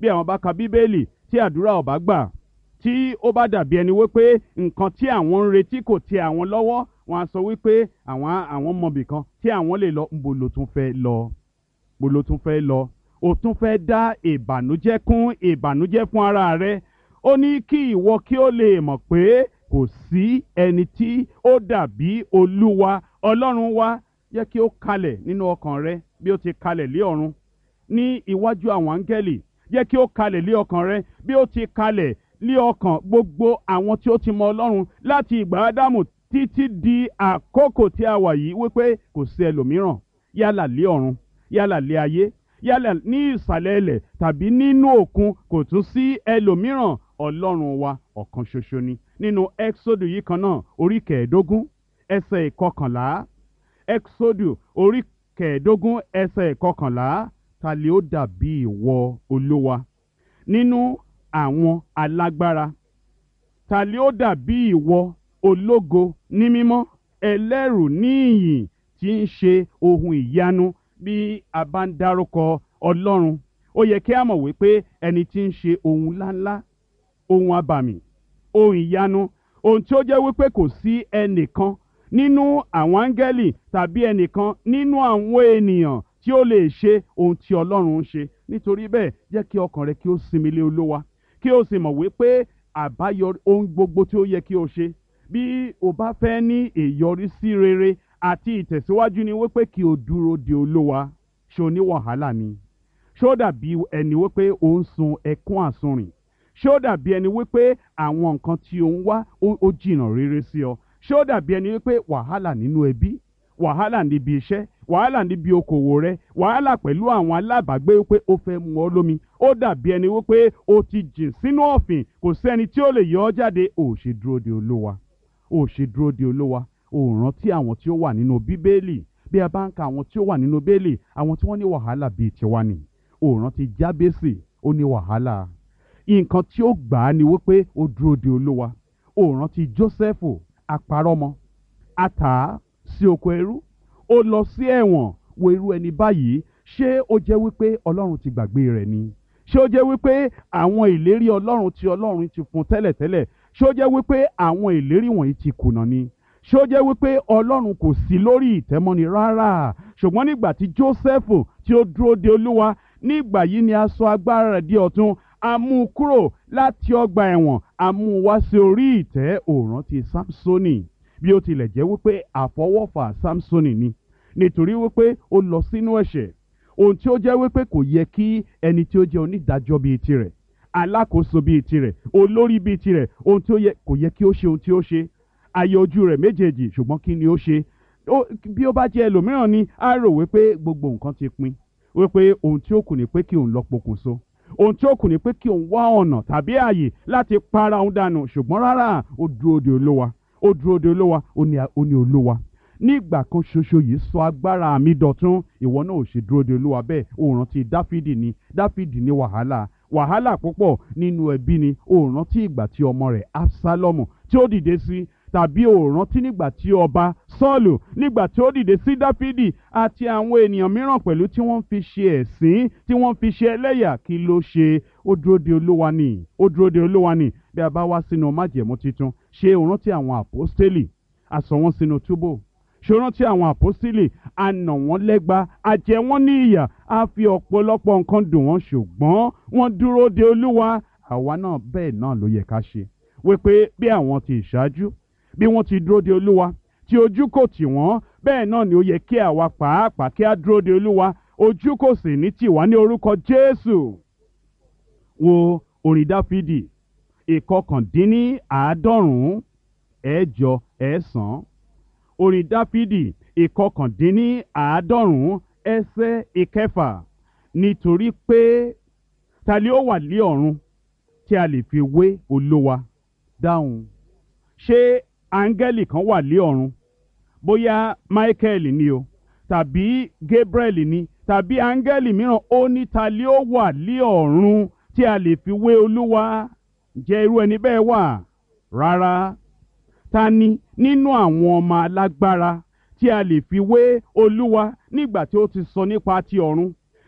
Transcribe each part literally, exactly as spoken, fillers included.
bí àwọn bá ka bíbélì tí àdúrà ò bá gbà, tí ó bá dàbí ẹni wípé nǹkan tí àwọn ń retí kò tẹ àwọn lọ́wọ́, wọn á sọ wípé àwọn àwọn mọbì kan tí àwọn lè lọ. Ńbo ló tún fẹ́ lọ? Ńbo ló tún fẹ́ lọ? O tún fẹ́ dá ìbànújẹ́ kún ìbànújẹ́ fún ara rẹ. Ó ní kí ìwọ kí ó lè mọ̀ pé kò sí ẹni tí ó dàbí Olúwa Ọlọ́run wa. Jẹ́ kí ó kalẹ̀ nínú ọkàn rẹ bí ó ti kalẹ̀ lé ọ̀run ní iwájú àwọn áńgẹ́lì. Jẹ́ kí ó kalẹ̀ lé ọkàn rẹ bí ó ti kalẹ̀ lé ọkàn gbogbo àwọn tí ó ti mọ Ọlọ́run láti ìgbà Ádámù títí di àkókò tí a wà yìí, wípé kò sí ẹlòmíràn yálà lé ọ̀run, yálà lé ayé, yálà ní ìsàlẹ̀ ilẹ̀ tàbí nínú òkun, kò tún sí ẹlòmíràn. Ọlọ́run wa ọ̀kan ṣoṣo ni. Nínú Ẹ́kísódù yìí kan náà, orí kẹẹ̀ẹ́dógún ẹsẹ̀ ìkọkànlá. Ẹ́kísódù orí kẹẹ̀ẹ́dógún ẹsẹ̀ ìkọkànlá. Ta lè ó dàbí ìwọ Olúwa nínú àwọn alágbára? Ta lè ó dàbí ìwọ ológo ní mímọ́, ẹlẹ́rù ní ìyìn, tí ń ṣe ohun ìyanu? Bí a bá ń dárúkọ Ọlọ́run, ó yẹ kí a mọ̀ wípé ẹni tí ń ṣe ohun ńláńlá, ohun abàmì, ohun ìyanu, ohun tí ó jẹ́ wípé kò sí ẹnìkan nínú àwọn áńgẹ́lì tàbí ẹnìkan nínú àwọn ènìyàn tí ó lè ṣe ohun tí Ọlọ́run ń ṣe. Nítorí bẹ́ẹ̀, jẹ́ kí ọkàn rẹ kí ó sinmi lé Olúwa, kí ó sì mọ̀ wípé àbáyọ ohun gbogbo tí ó yẹ kí o ṣe bí o bá fẹ́ ní ìyọrísí rere àti ìtẹ̀síwájú ni wípé kí o dúró de Olúwa. Ṣé o ní wàhálà ni? Ṣé ó dàbí ẹni wípé o ń sun ẹkún àsunrìn? Ṣé ó dàbí ẹni wípé àwọn nǹkan tí o ń wá ó jìnnà rere sí ọ? Ṣé ó dàbí ẹni wípé wàhálà nínú ẹbí, wàhálà níbi iṣẹ́, wàhálà níbi okòwò rẹ, wàhálà pẹ̀lú àwọn alábàágbé wípé ó fẹ́ mu ọ lómi? Ó dàbí ẹni wípé o ti jìn sínú ọ̀fìn, kò sẹ́ni tí ó lè yọ ọ́ jáde. Ò ṣe dúró de Olúwa. Ò ṣe dúró de Olúwa. Ò rántí àwọn tí ó wà nínú Bíbélì. Bí a bá ń ka àwọn tí ó wà nínú Bíbélì, àwọn tí wọ́n ní wàhálà bíi tiwa ni. Ò rántí Jábésì, ó ní wàhálà. Nǹkan tí ó gbà á ni wípé ó dúró de Olúwa. Ò rántí Jósẹ́fù, àparọ́mọ, a tà á sí oko ẹrú, ó lọ sí ẹ̀wọ̀n. Wo irú ẹni báyìí, ṣé ó jẹ́ wípé Ọlọ́run ti gbàgbé rẹ̀ ni? Ṣé ó jẹ́ wípé àwọn ìlérí Ọlọ́run tí Ọlọ́run ti fún tẹ́lẹ̀tẹ́lẹ̀, ṣé ó jẹ́ wípé àwọn ìlérí wọ̀nyí ti kùnà ni? Ṣé ó jẹ́ wípé Ọlọ́run kò sí lórí ìtẹ́mọ́ni? Rárá. Ṣùgbọ́n nígbà tí Jósẹ́fù tí ó dúró de Olúwa, nígbà yìí ni a sọ agbára rẹ̀ di ọ̀tun. A mú un kúrò láti ọgbà ẹ̀wọ̀n, a mú un wá sí orí ìtẹ́. Ó rántí Sámsónì, bí ó tilẹ̀ jẹ́ wípé àfọwọ́fà Sámsónì ni, nítorí wípé ó lọ sínú ẹ̀ṣẹ̀, ohun tí ó jẹ́ wípé kò yẹ kí ẹni tí ó jẹ́ onídàájọ́ bíi tirẹ̀, alákòóso bíi tirẹ̀, olórí bíi tirẹ̀, ohun tí ó yẹ kò yẹ kí ó ṣe ohun tí ó ṣe. Ayé ojú rẹ̀ méjèèjì, ṣùgbọ́n kí ni ó ṣe? Bí ó bá jẹ́ ẹlòmíràn ni, á rò wípé gbogbo nǹkan ti pin, wípé ohun tí ó kù ni pé kí òun lọ pokùnso, ohun tí ó kù ni pé kí òun wá ọ̀nà tàbí ààyè láti para òun dànù. Ṣùgbọ́n rárá, ó dúró de Olúwa, ó dúró de Olúwa, ó ní Olúwa nígbà kan ṣoṣo yìí sọ agbára mi dọ̀tun. Ìwọ náà ò ṣe dúró de Olúwa bẹ́ẹ̀. Ó rántí Dáfídì ni. Dáfídì ní wàhálà, wàhálà púpọ̀ nínú ẹbí ni. Ó rántí ìgbà tí ọmọ rẹ̀ Absalomu tí ó dìde sí, tàbí ó rántí nígbà tí ọba Sọ́ọ̀lù nígbà tí ó dìde sí Dáfídì àti àwọn ènìyàn mìíràn pẹ̀lú tí wọ́n fi ṣe ẹ̀sín, tí wọ́n fi ṣe ẹlẹ́yà. Kí ló ṣe? Ó dúró de Olúwa ni. Ó dúró de Olúwa ni. Bí a bá wá sínú májẹ̀mú titun, ṣé ó rántí àwọn àpọ́stélì? A sọ wọ́n sínú túbú. Ṣé ó rántí àwọn àpọ́stélì? A nà wọ́n lẹ́gba, a jẹ wọ́n ní ìyà, a fi ọ̀pọ̀lọpọ̀ nǹkan dùn wọ́n, ṣùgbọ́n wọ́n dúró de Olúwa. Àwa náà bẹ́ẹ̀ náà ló yẹ ká ṣe, wípé bí àwọn ti ìṣáájú, bí wọ́n ti dúró de Olúwa, tí ojú kò tì wọ́n, bẹ́ẹ̀ náà ni ó yẹ kí àwa pàápàá kí á dúró de Olúwa. Ojú kò sì ní tì wá ní orúkọ Jésù. Wo orin Dáfídì ìkọkàndínní àádọ́rùn-ún ẹ̀jọ ẹ̀sán. Orin Dáfídì ìkọkàndínní àádọ́rùn-ún ẹsẹ̀ ìkẹfà. Nítorí pé ta ni ó wà ní ọ̀run tí a lè fi wé Olúwa? Dáhùn. Ṣé áńgẹ́lì kan wà ní ọ̀run? Bóyá Michael ni o, tàbí Gabriel ni, tàbí áńgẹ́lì mìíràn. Ó ní ta ni ó wà ní ọ̀run tí a lè fi wé Olúwa? Ǹjẹ́ irú ẹni bẹ́ẹ̀ wà? Rárá. Ta ni nínú àwọn ọmọ alágbára tí a lè fi wé Olúwa nígbà tí ó ti sọ nípa ti ọ̀run?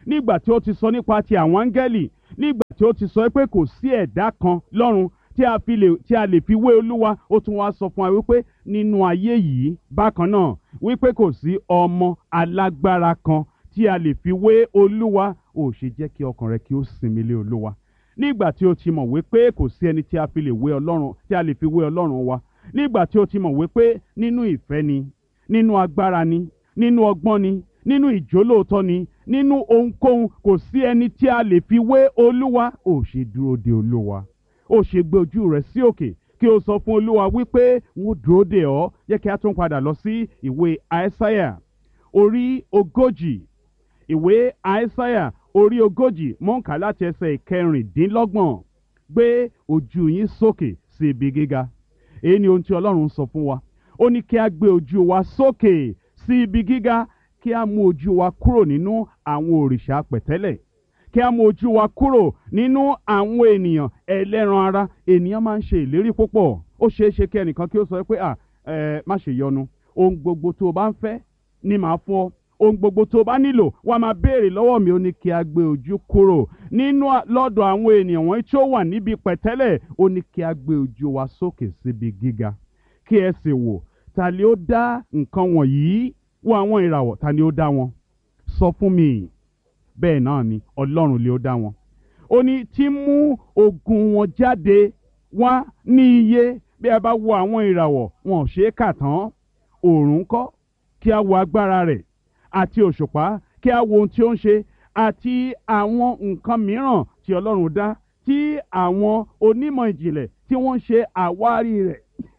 nígbà tí ó ti sọ nípa ti àwọn áńgẹ́lì, nígbà tí ó ti sọ pé kò sí ẹ̀dá kan lọ́run tí a fi lè tí a lè fi wé Olúwa, ó tún wá sọ fún wa wípé nínú ayé yìí bákan náà wípé kò sí ọmọ alágbára kan tí a lè fi wé Olúwa. Ó ṣe jẹ́ kí ọkàn rẹ kí ó sinmi lé Olúwa nígbà tí o ti mọ̀ wípé kò sí ẹni tí a fi lè wé Ọlọ́run, tí a lè fi wé Ọlọ́run wa, nígbà tí o ti mọ̀ wípé nínú ìfẹ́ ni, nínú agbára ni, nínú ọgbọ́n ni, nínú ìjólóòtọ́ ni, nínú ohunkóhun kò sí ẹni tí a lè fi wé Olúwa. Ó ṣe dúró de Olúwa, ó ṣe gbé ojú rẹ sí òkè kí o sọ fún Olúwa wípé wọ́n dúró de ọ́. Jẹ́ kí a tún padà lọ sí ìwé Aísáyà orí ogójì, ìwé Aísáyà orí ogójì, mò ń kà láti ẹsẹ̀ ìkẹrìndínlọ́gbọ̀n. Gbé ojú yín sókè sí ibi gíga. Èyí ni ohun tí Ọlọ́run sọ fún wa. Ó ní kí a gbé ojú wa sókè sí ibi gíga, kí a mú ojú wa kúrò nínú àwọn òrìṣà pẹ̀tẹ́lẹ̀, kí a mú ojú wa kúrò nínú àwọn ènìyàn ẹlẹ́ran ara. Ènìyàn máa ń ṣe ìlérí púpọ̀. Ó ṣeé ṣe kí ẹnìkan kí ó sọ pé à ẹ má ṣe yọnu, ohun gbogbo tó o bá ń fẹ́ ni màá fún ọ, ohun gbogbo tó o bá nílò wàá máa béèrè lọ́wọ́ mi. Ó ní kí a gbé ojú kúrò nínú lọ́dọ̀ àwọn ènìyàn wọ̀nyí tí ó wà níbi pẹ̀tẹ́lẹ̀. Ó ní kí a gbé ojú wa sókè síbi gíga, kí ẹ sì wò ta ni ó dá nǹkan wọ̀nyí, wo àwọn ìràwọ̀, ta ni ó dá wọn? Sọ fún mi. Bẹ́ẹ̀ náà ni Ọlọ́run lé ó dá wọn. Ó ní tí mú ogun wọn jáde wá ní iye. Bí a bá wo àwọn ìràwọ̀, wọn ò ṣeé kà tán. Òòrùn ńkọ́, kí a wo agbára rẹ̀, àti òṣùpá, kí a wo ohun tí ó ń ṣe, àti àwọn nǹkan mìíràn tí Ọlọ́run dá, tí àwọn onímọ̀ ìjìnlẹ̀ tí wọ́n ń ṣe àwárí rẹ̀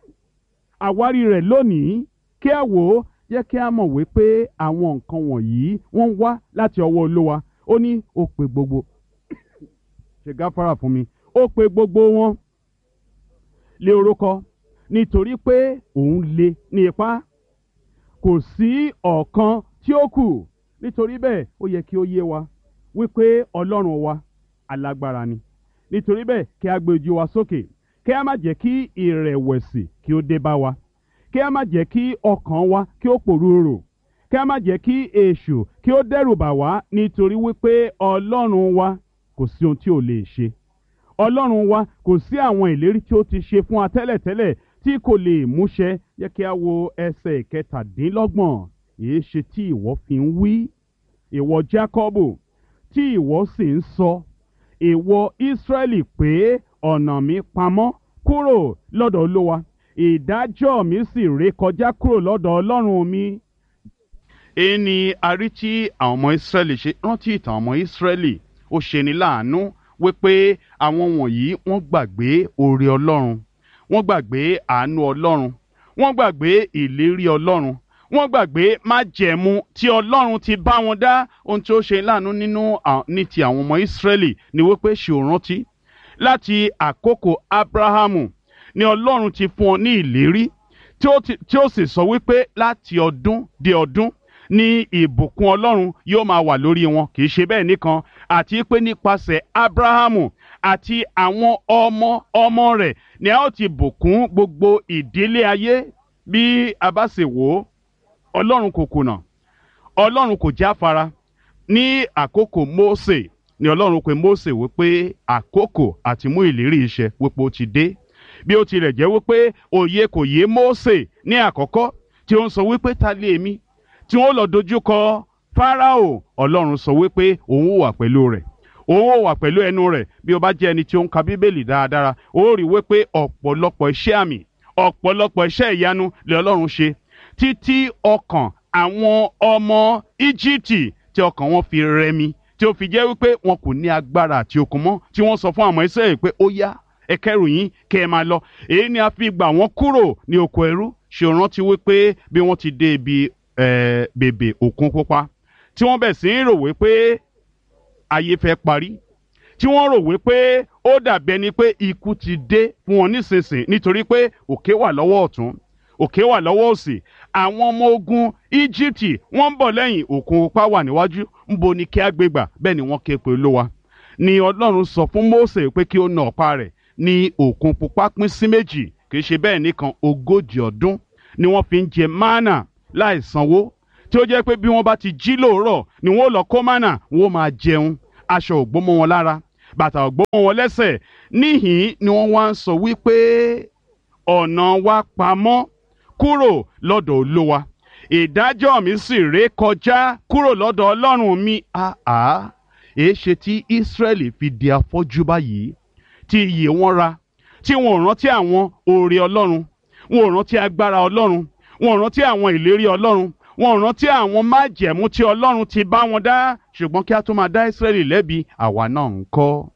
àwárí rẹ̀ lónìí. Kí a wò ó, jẹ́ kí a mọ̀ wípé àwọn nǹkan wọ̀nyí wọ́n wá láti ọwọ́ Olúwa. Ó ní ó pe gbogbo ṣe gáfárà fún mi ó pe gbogbo wọn lé orúkọ, nítorí pé òun lé ní ipá, kò sí ọ̀kan tí ó kù. Nítorí bẹ́ẹ̀ ó yẹ kí ó yé wa wípé Ọlọ́run wa alágbára ni. Nítorí bẹ́ẹ̀ kí a gbé ojú wa sókè, kí a má jẹ́ kí ìrẹ̀wẹ̀sì kí ó dé bá wa, kí a má jẹ́ kí ọkàn wa kí ó pòrúurù, kí a má jẹ́ kí èṣù kí ó dẹ́rù bà wá. Nítorí wípé Ọlọ́run wa kò sí ohun tí ò lè ṣe. Ọlọ́run wa kò sí àwọn ìlérí tí ó ti ṣe fún wa tẹ́lẹ̀tẹ́lẹ̀ tí kò lè múṣẹ. Yẹ kí a wo ẹsẹ̀ ìkẹtàdínlọ́gbọ̀n. Èé ṣe tí ìwọ fi ń wí, ìwọ Jákọ́bù, tí ìwọ sì ń sọ, ìwọ Ísírẹ́lì, pé ọ̀nà mi pamọ́ kúrò lọ́dọ̀ Olúwa, ìdájọ́ mi sì ré kọjá kúrò lọ́dọ̀ Ọlọ́run mi. Èyí ni a rí tí àwọn ọmọ Ísírẹ́lì ṣe. Rántí ìtàn ọmọ Ísírẹ́lì. Ó ṣeni láàánú wípé àwọn wọ̀nyí wọ́n gbàgbé oore Ọlọ́run, wọ́n gbàgbé àánú Ọlọ́run, wọ́n gbàgbé ìlérí Ọlọ́run, wọ́n gbàgbé májẹ̀mú tí Ọlọ́run ti bá wọn dá. Ohun tí ó ṣe láàánú nínú ní ti àwọn ọmọ Ísírẹ́lì ni wípé ṣe ò rántí láti àkókò Ábúráhámù ni Ọlọ́run ti fún ọ ní ìlérí tí ó sì sọ wípé láti ọdún dé ọdún ní ìbùkún Ọlọ́run yóò máa wà lórí wọn. Kì í ṣe bẹ́ẹ̀ nìkan, àti pé nípasẹ̀ Ábúráhámù àti àwọn ọmọ ọmọ rẹ̀ ni a ó ti bùkún gbogbo ìdílé ayé. Bí a bá sì wò ó, Ọlọ́run kò kùnà, Ọlọ́run kò jáfara. Ní àkókò Mósè ni Ọlọ́run pè Mósè wípé àkókò àti mú ìlérí iṣẹ́ wípé ó ti dé. Bí ó tilẹ̀ jẹ́ wípé òye kò yé Mósè ní àkọ́kọ́, tí ó ń sọ wípé ta lé èmi tí wọ́n lọ dojúkọ Fáráò, Ọlọ́run sọ wípé òun ó wà pẹ̀lú rẹ̀, òun ó wà pẹ̀lú ẹnu rẹ̀. Bí o bá jẹ́ ẹni tí ó ń ka Bíbélì dáradára, ó rí wípé ọ̀pọ̀lọpọ̀ iṣẹ́ àmì, ọ̀pọ̀lọpọ̀ iṣẹ́ ìyanu lè Ọlọ́run ṣe, títí ọkàn àwọn ọmọ Íjíbítì tí ọkàn wọn fi rẹmi, tí ó fi jẹ́ wípé wọn kò ní agbára àti okun mọ́, tí wọ́n sọ fún àwọn Ísírẹ́lì pé ó yá, ẹ kẹ́rù yín kẹ́ ẹ máa lọ. Èyí ni a fi gbà wọ́n kúrò ní oko ẹrú. Ṣé o rántí wípé bí wọ́n ti dé ibi bèbè Òkun Pupa, tí wọ́n bẹ̀ sí ń rò wípé ayé fẹ́ parí, tí wọ́n rò wípé ó dàbí ẹni pé ikú ti dé fún wọn nísinsìnyí, nítorí pé òkè wà lọ́wọ́ ọ̀tún, òkè wà lọ́wọ́ òsì. Àwọn ọmọ ogun Íjíbítì wọ́n ń bọ̀ lẹ́yìn, Òkun Pupa wà níwájú. Ńbo ni kí a gbé gbà? Bẹ́ẹ̀ ni wọ́n ké pe Olúwa. Ni Ọlọ́run sọ fún Mósè pé kí ó na ọ̀pá rẹ̀. Ní Òkun Pupa pín sí méjì. Kì í ṣe bẹ́ẹ̀ nìkan, ogójì ọdún ni wọ́n fi ń jẹ mánà láì sanwó, tí ó jẹ́ pé bí wọ́n bá ti jí lóòrọ̀ ni wọ́n lọ kó mánà wọ́n máa jẹun, aṣọ ò gbó mọ́ wọn lára, bàtà ò gbó mọ́ wọn lẹ́sẹ̀. Níhìn ni wọ́n wá ń sọ wípé ọ̀nà wa pamọ́ kúrò lọ́dọ̀ Olúwa, ìdájọ́ mi sì ré kọjá kúrò lọ́dọ̀ Ọlọ́run mi. Àá èéṣe tí Ísírẹ́lì fi di afọ́jú báyìí, tí iyè wọn ra, tí wọn ò rántí àwọn oore Ọlọ́run, wọn ò rántí agbára Ọlọ́run, wọn ò rántí àwọn ìlérí Ọlọ́run, wọn ò rántí àwọn májẹ̀mú tí Ọlọ́run ti bá wọn dá. Ṣùgbọ́n kí a tó máa dá Ísírẹ́lì lẹ́bi, àwa náà ń kọ́.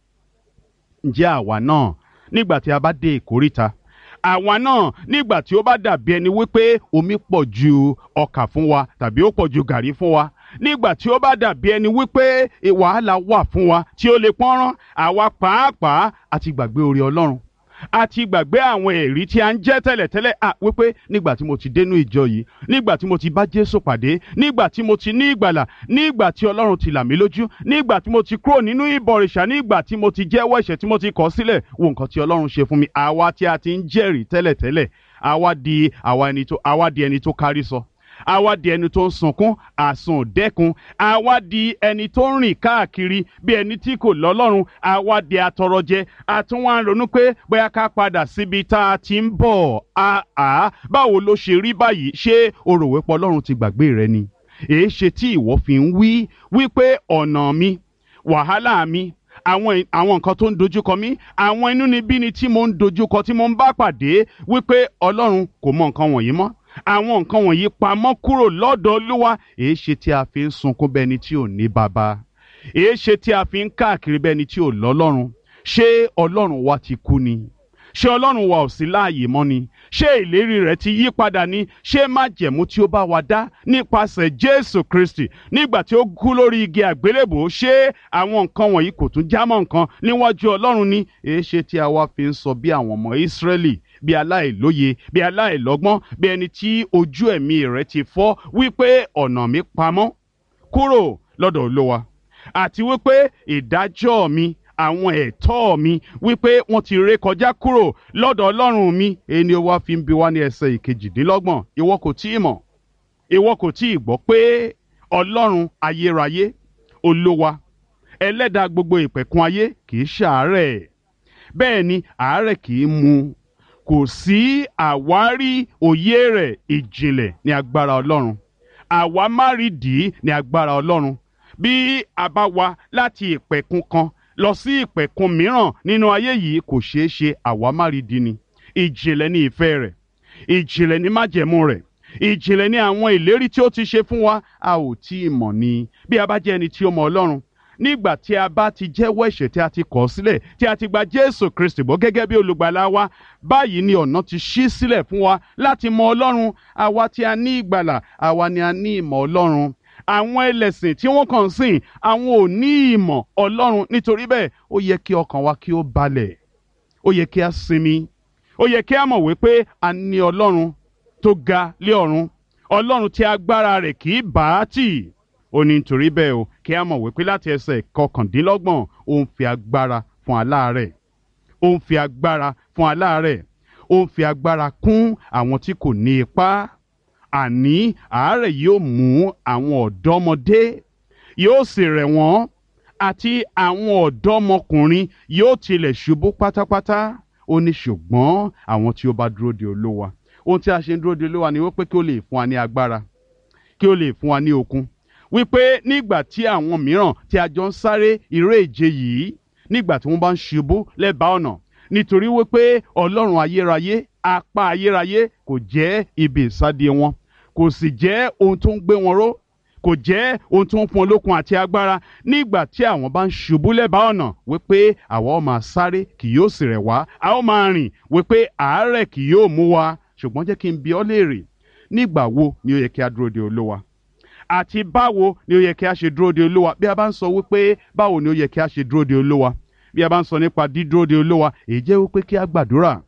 Ǹjẹ́ àwa náà nígbà tí a bá dé ìkóríta, àwa náà nígbà tí ó bá dàbí ẹni wípé omi pọ̀ ju ọkà fún wa tàbí ó pọ̀ ju gàrí fún wa, nígbà tí ó bá dàbí ẹni wípé wàhálà wà fún wa tí ó lè pọ́nrán, àwa pàápàá àti gbàgbé oore Ọlọ́run, àti gbàgbé àwọn ẹ̀rí tí a ń jẹ́ tẹ́lẹ̀tẹ́lẹ̀. À wípé nígbà tí mo ti dénú ìjọ yìí, nígbà tí mo ti bá Jésù pàdé, nígbà tí mo ti ní ìgbàlà, nígbà tí Ọlọ́run ti là mí lójú, nígbà tí mo ti kúrò nínú ìbọ̀rìṣà, nígbà tí mo ti jẹ́wọ́ ẹ̀ṣẹ̀ tí mo ti kọ̀ sílẹ̀, wo nǹkan tí Ọlọ́run ṣe fún mi. Àwa tí a ti ń jẹ́rìí tẹ́lẹ̀tẹ́lẹ̀, àwa di àwa ẹni tó àwa di ẹni tó kárí sọ, àwa di ẹni tó ń sunkún àsùn dẹ́kun, àwa di ẹni tó ń rìn káàkiri bí ẹni tí kò lọ́lọ́run, àwa di atọrọjẹ, àtúnwá ń ronú pé bóyá ká padà síbi tá a ti ń bọ̀. Àá báwo ló ṣe rí báyìí? Ṣé o rò wípé Ọlọ́run ti gbàgbé rẹ ni? Èéṣe tí ìwọ fi ń wí wípé ọ̀nà mi, wàhálà mi, àwọn àwọn nǹkan tó ń dojúkọ mí, àwọn inúnibíni tí mo ń dojúkọ tí mo ń bá pàdé, wípé Ọlọ́run kò mọ nǹkan wọ̀nyí mọ́, àwọn nǹkan wọ̀nyí pamọ́ kúrò lọ́dọ̀ Olúwa? Èéṣe tí a fi ń sunkún bẹ́ni tí ò ní baba? Èéṣe tí a fi ń káàkiri bẹ́ni tí ò lọ́lọ́run? Ṣé Ọlọ́run wa ti kú ni? Ṣé Ọlọ́run wa ò sí láàyè mọ́ ni? Ṣé ìlérí rẹ̀ ti yí padà ni? Ṣé májẹ̀mú tí ó bá wa dá nípasẹ̀ Jésù Kristi nígbà tí ó kú lórí igi àgbélébùú, ṣé àwọn nǹkan wọ̀nyí kò tún jámọ́ nǹkan níwájú Ọlọ́run ni? Èéṣe tí a wá fi ń sọ bí àwọn ọmọ Ísírẹ́lì, bí aláìlóye, bí aláìlọ́gbọ́n, bí ẹni tí ojú ẹ̀mí rẹ̀ ti fọ́, wípé ọ̀nà mi pamọ́ kúrò lọ́dọ̀ Olúwa, àti wípé ìdájọ́ mi, àwọn ẹ̀tọ́ mi, wípé wọ́n ti ré kọjá kúrò lọ́dọ̀ Ọlọ́run mi. Ẹni ó wá fi ń bi wá ní ẹsẹ̀ ìkejìdínlọ́gbọ̀n, ìwọ kò tí ì mọ̀, ìwọ kò tí ì gbọ́ pé Ọlọ́run ayérayé, Olúwa, ẹlẹ́dàá gbogbo ìpẹ̀kun ayé kì í ṣàárẹ̀, bẹ́ẹ̀ ni àárẹ̀ kì í mú, kò sí àwárí òye rẹ̀. Ìjìnlẹ̀ ní agbára Ọlọ́run, àwámárìdí ní agbára Ọlọ́run. Bí a bá wá láti ìpẹ̀kun kan lọ sí ìpẹ̀kun mìíràn nínú ayé yìí, kò ṣeé ṣe, àwámárìdí ni. Ìjìnlẹ̀ ní ìfẹ́ rẹ̀, ìjìnlẹ̀ ní májẹ̀mú rẹ̀, ìjìnlẹ̀ ní àwọn ìlérí tí ó ti ṣe fún wa. A ò tí ì mọ̀ ni. Bí a bá jẹ́ ẹni tí ó mọ Ọlọ́run, nígbà tí a bá ti jẹ́wọ́ ẹ̀ṣẹ̀ tí a ti kọ̀ sílẹ̀, tí a ti gba Jésù Kristi gbọ́ gẹ́gẹ́ bí olùgbàlà wa, báyìí ni ọ̀nà ti ṣí sílẹ̀ fún wa láti mọ Ọlọ́run. Àwa tí a ní ìgbàlà, àwa ni a ní ìmọ̀ Ọlọ́run. Àwọn ẹlẹ́sìn tí wọ́n kàn sìn, àwọn ò ní ìmọ̀ Ọlọ́run. Nítorí bẹ́ẹ̀, ó yẹ kí ọkàn wa kí ó balẹ̀, ó yẹ kí a sinmi, ó yẹ kí a mọ̀ wípé a ní Ọlọ́run tó ga lé ọ̀run, Ọlọ́run tí agbára rẹ̀ kì í bá tì. Ó ní nítorí bẹ́ẹ̀ o, kí a mọ̀ wípé láti ẹsẹ̀ kọkàndínlọ́gbọ̀n, ó ń fi agbára fún aláàárẹ̀, ó ń fi agbára fún aláàárẹ̀, ó ń fi agbára kún àwọn tí kò ní ipá. Àní àárẹ̀ yóò mú àwọn ọ̀dọ́mọdé, yóò sì rẹ̀ wọ́n, àti àwọn ọ̀dọ́mọkùnrin yóò tilẹ̀ ṣubú pátápátá. Ó ní ṣùgbọ́n àwọn tí ó bá dúró de Olúwa, ohun tí a ṣe ń dúró de Olúwa ni wípé kí ó lè fún wa ní agbára, kí ó lè fún wa ní okun. Wípé nígbà tí àwọn mìíràn tí a jọ ń sáré eré ìje yìí, nígbà tí wọ́n bá ń ṣubú lẹ́bàá ọ̀nà, nítorí wípé Ọlọ́run ayérayé, apá ayérayé kò jẹ́ ibi ìsádi wọn, kò sì jẹ́ ohun tó ń gbé wọn ró, kò jẹ́ ohun tó ń fún olókun àti agbára. Nígbà tí àwọn bá ń ṣubú lẹ́bàá ọ̀nà, wípé àwa ó máa sáré kì yóò sì rẹ̀ wá, a ó máa rìn wípé àárẹ̀ kì yóò mú wa. Ṣùgbọ́n jẹ́ kí n bi ọ́ léèrè, nígbà wo ni ó yẹ kí a dúró de Olúwa? Àti báwo ni ó yẹ kí a ṣe dúró de Olúwa? Bí a bá ń sọ wípé báwo ni ó yẹ kí a ṣe dúró de Olúwa, bí a bá ń sọ nípa dídúró de Olúwa, èyí jẹ́ wípé kí a gbàdúrà,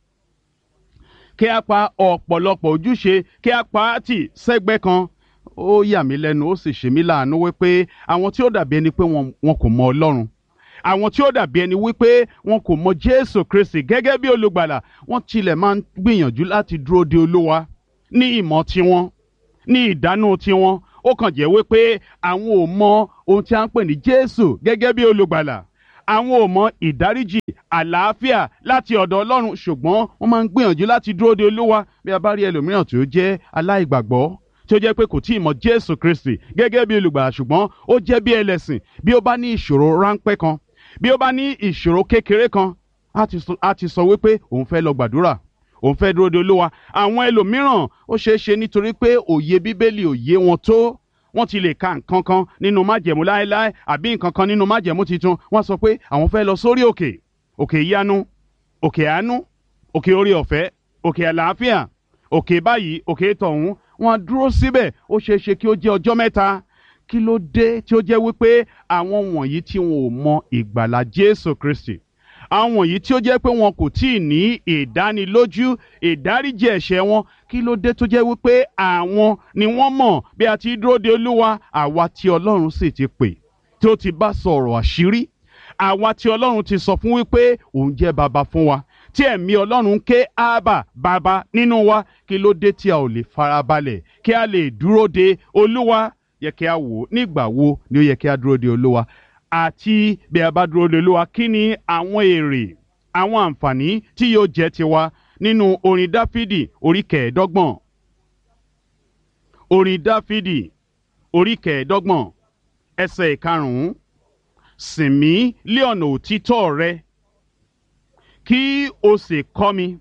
kí a pa ọ̀pọ̀lọpọ̀ ojúṣe, kí a pa á tì sẹ́gbẹ́ kan. Ó yà mí lẹ́nu, ó sì ṣe mí láàánú wípé àwọn tí ó dàbí ẹni pé wọn wọn kò mọ Ọlọ́run, àwọn tí ó dàbí ẹni wípé wọn kò mọ Jésù Kristi gẹ́gẹ́ bí olùgbàlà, wọ́n tilẹ̀ máa ń gbìyànjú láti dúró de Olúwa ní ìmọ̀ tiwọn, ní ìdánù tiwọn. ó kàn jẹ́ wípé àwọn ò mọ ohun tí a ń pè ní Jésù gẹ́gẹ́ bí olùgbàlà, àwọn ò mọ ìdáríjì àlàáfíà láti ọ̀dọ̀ Ọlọ́run, ṣùgbọ́n wọ́n máa ń gbìyànjú láti dúró de Olúwa. Bí a bá rí ẹlòmíràn tí ó jẹ́ aláìgbàgbọ́, tí ó jẹ́ pé kò tí ì mọ Jésù Kristi gẹ́gẹ́ bí olùgbàlà, ṣùgbọ́n ó jẹ́ bí ẹlẹ́sìn, bí ó bá ní ìṣòro ráńpẹ́ kan, bí ó bá ní ìṣòro kékeré kan, á ti sọ wípé òun fẹ́ lọ gbàdúrà, òun fẹ́ dúró de Olúwa. Àwọn ẹlòmíràn ó ṣeé ṣe nítorí pé òye Bíbélì ò yé wọn tó, wọ́n ti lè ka nǹkan kan nínú májẹ̀mú láéláé àbí nǹkan kan nínú májẹ̀mú titun, wọ́n sọ pé àwọn fẹ́ lọ sórí òkè, òkè ìyanu, òkè àánú, òkè orí ọ̀fẹ́, òkè àlàáfíà, òkè báyìí, òkè tọ̀hún. Wọ́n dúró síbẹ̀, ó ṣeé ṣe kí ó jẹ́ ọjọ́ mẹ́ta. Kí ló dé tí ó jẹ́ wípé àwọn wọ̀nyí tí wọn ò mọ ìgbàlà Jésù Kristi, àwọn wọ̀nyí tí ó jẹ́ pé wọn kò tí ì ní ìdánilójú ìdáríjì ẹ̀ṣẹ̀ wọn, kí ló dé tó jẹ́ wípé àwọn ni wọ́n mọ̀ bí a ti dúró de Olúwa, àwa tí Ọlọ́run sì ti pè, tí ó ti bá sọ̀rọ̀ àṣírí, àwa tí Ọlọ́run ti sọ fún wípé òun jẹ́ baba fún wa, tí ẹ̀mí Ọlọ́run ké ábà baba nínú wa, kí ló dé tí a ò lè farabalẹ̀ kí a lè dúró de Olúwa? Yẹ kí a wò nígbà wo ni ó yẹ kí a dúró de Olúwa, àti bí a bá dúró de Olúwa, kí ni àwọn èrè, àwọn àǹfààní tí yóò jẹ́ tiwa. Nínú orin Dáfídì orí kẹẹ̀ẹ́dọ́gbọ̀n, orin Dáfídì orí kẹẹ̀ẹ́dọ́gbọ̀n ẹsẹ̀ ìkarùn-ún: sìn mí lé ọ̀nà òtítọ́ rẹ, kí o sì kọ́ mi,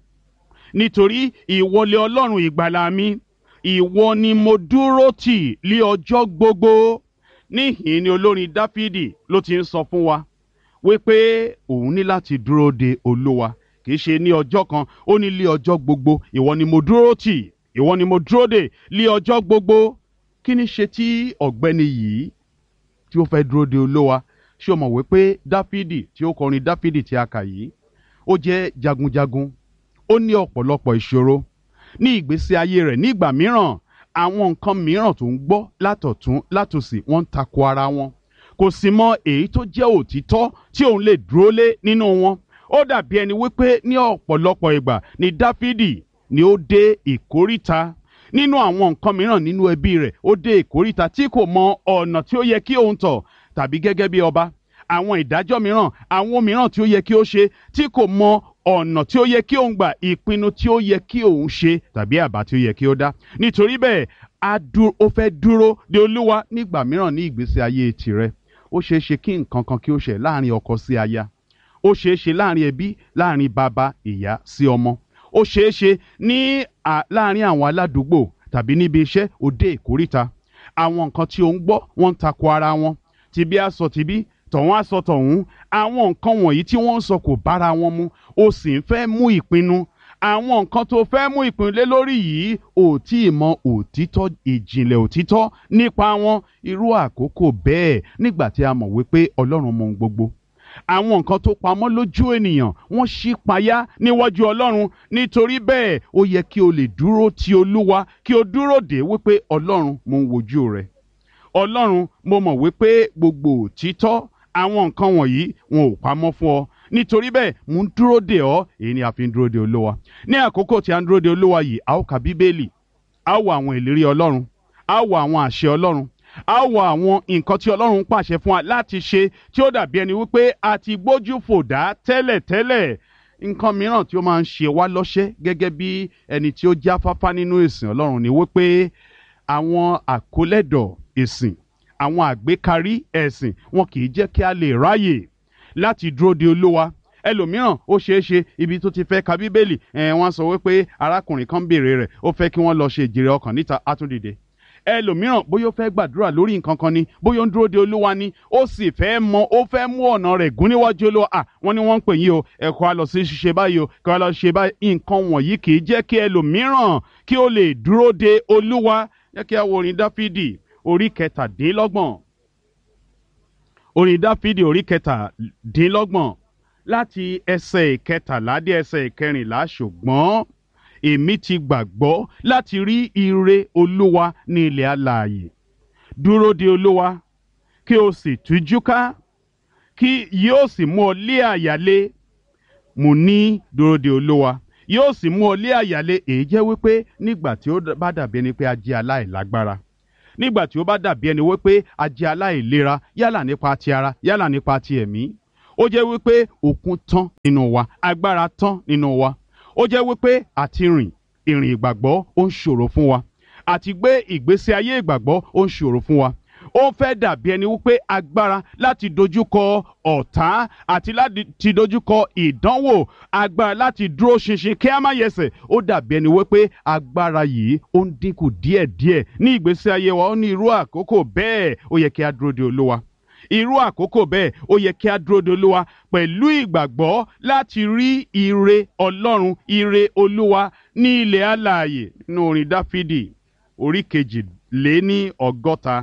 nítorí ìwọ lé Ọlọ́run ìgbàlà mi, ìwọ ni mo dúró tì lé ọjọ́ gbogbo. Níhìn ni olórin Dáfídì ló ti ń sọ fún wa wípé òun ní láti dúró de Olúwa, kì í ṣe ní ọjọ́ kan, ó ní lé ọjọ́ gbogbo. Ìwọ ni mo dúró tì, ìwọ ni mo dúró de lé ọjọ́ gbogbo. Kí ni ṣe tí ọ̀gbẹ́ni yìí tí ó fẹ́ dúró de Olúwa? Ṣé o mọ̀ wípé Dáfídì tí ó kọrin Dáfídì tí a kà yìí, ó jẹ́ jagunjagun, ó ní ọ̀pọ̀lọpọ̀ ìṣòro ní ìgbésí ayé rẹ̀. Nígbà mìíràn àwọn nǹkan mìíràn tó ń gbọ́ látọ̀tún látòsì, wọ́n ń tako ara wọn, kò sì mọ èyí tó jẹ́ òtítọ́ tí òun lè dúró lé nínú wọn. Ó dàbí ẹni wípé ní ọ̀pọ̀lọpọ̀ ìgbà ni Dáfídì ni ó dé ìkóríta. Nínú àwọn nǹkan mìíràn nínú ẹbí rẹ̀, ó dé ìkóríta tí kò mọ ọ̀nà tí ó yẹ kí òun tọ̀, tàbí gẹ́gẹ́ bí ọba, àwọn ìdájọ́ mìíràn, àwọn mìíràn tí ó yẹ kí ó ṣe tí kò mọ ọ̀nà tí ó yẹ kí òun gbà, ìpinnu tí ó yẹ kí òun ṣe, tàbí àbá tí ó yẹ kí ó dá. Nítorí bẹ́ẹ̀, ó fẹ́ dúró de Olúwa. Nígbà mìíràn ní ìgbésí ayé tirẹ̀, ó ṣeé ṣe kí nǹkan kan kí ó ṣe láàrin ọkọ sí aya, ó ṣeé ṣe láàrin ẹbí, láàrin bàbá ìyá sí ọmọ, ó ṣeé ṣe ní láàrin àwọn aládùúgbò tàbí níbi iṣẹ́. Ó dé ìkóríta, àwọn nǹkan tí ó ń gbọ́ wọ́n ń tako ara wọn, tìbí á sọ tìbí, tọ̀hún á sọ tọ̀hún. Àwọn nǹkan wọ̀nyí tí wọ́n ń sọ kò bára wọn mu, ó sì ń fẹ́ mú ìpinnu. Àwọn nǹkan tó fẹ́ mú ìpinnu lé lórí yìí, ò tí ì mọ òtítọ́, ìjìnlẹ̀ òtítọ́ nípa wọn. Irú àkókò bẹ́ẹ̀, nígbà tí a mọ̀ wípé Ọlọ́run mọ ohun gbogbo, àwọn nǹkan tó pamọ́ lójú ènìyàn wọ́n ṣí payá níwájú Ọlọ́run. Nítorí bẹ́ẹ̀, ó yẹ kí o lè dúró ti Olúwa, kí o dúró dè wípé Ọlọ́run, mo ń wojú rẹ. Ọlọ́run, mo mọ̀ wípé gbogbo òtítọ́ àwọn nǹkan wọ̀nyí wọn ò pamọ́ fún ọ. Nítorí bẹ́ẹ̀, mo ń dúró dè ọ́. Èyí ni a fi ń dúró de Olúwa. Ní àkókò tí a ń dúró de Olúwa yìí, a ó ka Bíbélì, a ó wo àwọn ìlérí Ọlọ́run, a ó wo àwọn àṣẹ Ọlọ́run, a ó wo àwọn nǹkan tí Ọlọ́run pàṣẹ fún wa láti ṣe, tí ó dàbí ẹni wípé a ti gbójú fò dá tẹ́lẹ̀tẹ́lẹ̀. Nǹkan mìíràn tí ó máa ń ṣe wá lọ́ṣẹ́ gẹ́gẹ́ bí ẹni tí ó jáfáfá nínú ìsìn Ọlọ́run ni wípé àwọn àkólẹ́dọ̀ ìsìn, àwọn àgbékarí ẹ̀sìn, wọn kì í jẹ́ kí a lè ráyè láti dúró de Olúwa. Ẹlòmíràn ó ṣeé ṣe ibi tó ti fẹ́ ka Bíbélì, ẹ̀ wọ́n sọ wípé arákùnrin kan béèrè rẹ̀, ó fẹ́ kí wọ́n lọ ṣe ìjèrè ọkàn níta, á tún dìde. Ẹlòmíràn bóyá ó fẹ́ gbàdúrà lórí nǹkan kan ni, bóyá ó ń dúró de Olúwa ni, ó sì fẹ́ mọ, ó fẹ́ mú ọ̀nà rẹ̀ gún níwájú Olúwa. À, wọ́n ní wọ́n ń pè yín o, ẹ kó a lọ sí ṣíṣe báyìí o, kó a lọ ṣe báyìí. Nǹkan wọ̀nyí kì í jẹ́ kí ẹlòmíràn kí ó lè dúró de Olúwa. Jẹ́ kí a wo orin Dáfídì orí kẹtàdínlọ́gbọ̀n, orin Dáfídì orí kẹtàdínlọ́gbọ̀n láti ẹsẹ̀ ìkẹtàlá dé ẹsẹ̀ ìkẹrìnlá. Ṣùgbọ́n èmi ti gbàgbọ́ láti rí ire Olúwa ní ilẹ̀ alààyè. Dúró de Olúwa, kí o sì tújú ká, kí yóò sì mú ọ lé àyálé. Mo ní dúró de Olúwa, yóò sì mú ọ lé àyálé. Èyí jẹ́ wípé nígbà tí ó bá dàbí ẹni pé a jẹ́ aláìlágbára, nígbà tí ó bá dàbí ẹni wípé a jẹ́ aláìlera yálà nípa ti ara yálà nípa ti ẹ̀mí. Ó jẹ́ wípé okun tán nínú wa, agbára tán nínú wa. Ó jẹ́ wípé àti rìn ìrìn ìgbàgbọ́ ó ń ṣòro fún wa, àti gbé ìgbésí ayé ìgbàgbọ́ ó ń ṣòro fún wa. Ó fẹ́ dàbí ẹni wípé agbára láti dojúkọ ọ̀tá àti láti dojúkọ ìdánwò, agbára láti dúró ṣinṣin kí a má yẹsẹ̀, ó dàbí ẹni wípé agbára yìí ó ń dínkù díẹ̀díẹ̀ ní ìgbésí ayé wa. Ó ní irú àkókò bẹ́ẹ̀ ó yẹ kí a dúró de Olúwa. Irú àkókò bẹ́ẹ̀ ó yẹ kí a dúró de Olúwa pẹ̀lú ìgbàgbọ́ láti rí ire Ọlọ́run, ire Olúwa ní ilẹ̀ alààyè. Nínú orin Dáfídì orí kejì lé ní ọgọ́ta.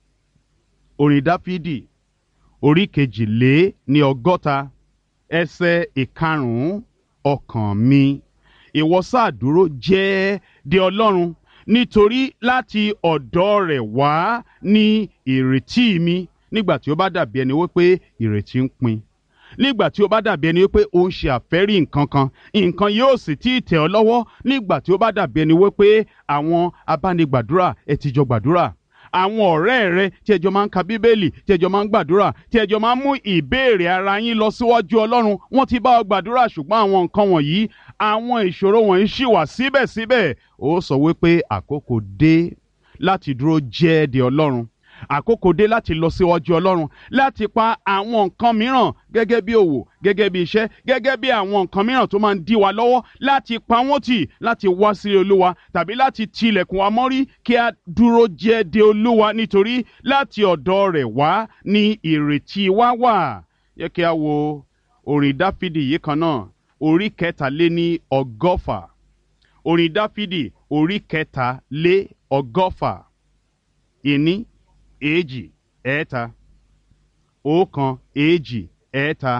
Orin Dáfídì orí kejì lé ní ọgọ́ta ẹsẹ̀ ìkarùn-ún. Ọkàn mi, ìwọ sáà dúró jẹ́ de Ọlọ́run, nítorí láti ọ̀dọ̀ rẹ̀ wá ní ìrètí mi. Nígbà tí ó bá dàbí ẹni wípé ìrètí ń pin, nígbà tí ó bá dàbí ẹni wípé ó ń ṣe àfẹ́rí nǹkan kan, nǹkan yóò sì tí ì tẹ̀ ọ́ lọ́wọ́. Nígbà tí ó bá dàbí ẹni wípé àwọn abánigbàdúrà ẹ ti jọ gbàdúrà, àwọn ọ̀rẹ́ rẹ tí ẹjọ́ máa ń ka Bíbélì, tí ẹjọ́ máa ń gbàdúrà, tí ẹjọ́ máa ń mú ìbéèrè ara yín lọ síwájú Ọlọ́run, wọ́n ti bá ọ gbàdúrà, ṣùgbọ́n àwọn nǹkan wọ̀nyí, àwọn ìṣòro wọ̀nyí ṣì wà síbẹ̀síbẹ̀. Ó sọ wípé àkókò dé láti dúró jẹ́ de Ọlọ́run. Àkókò dé láti lọ síwájú Ọlọ́run, láti pa àwọn nǹkan mìíràn gẹ́gẹ́ bí òwò, gẹ́gẹ́ bí iṣẹ́, gẹ́gẹ́ bí àwọn nǹkan mìíràn tó máa ń dí wa lọ́wọ́, láti pa wọ́n tì, láti wá sí Olúwa, tàbí láti tilẹ̀kùn wa mọ́rí kí a dúró jẹ́ de Olúwa, nítorí láti ọ̀dọ̀ rẹ̀ wá ní ìrètí wa wà. Yẹ kí a wo orin Dáfídì yìí kan náà, orí kẹta lé ní ọgọ́fà. Orin Dáfídì orí kẹta lé ọgọ́fà. Ìní, èjì, ẹ̀ẹ́ta. Ọ̀kan, èjì, ẹ̀ẹ́ta.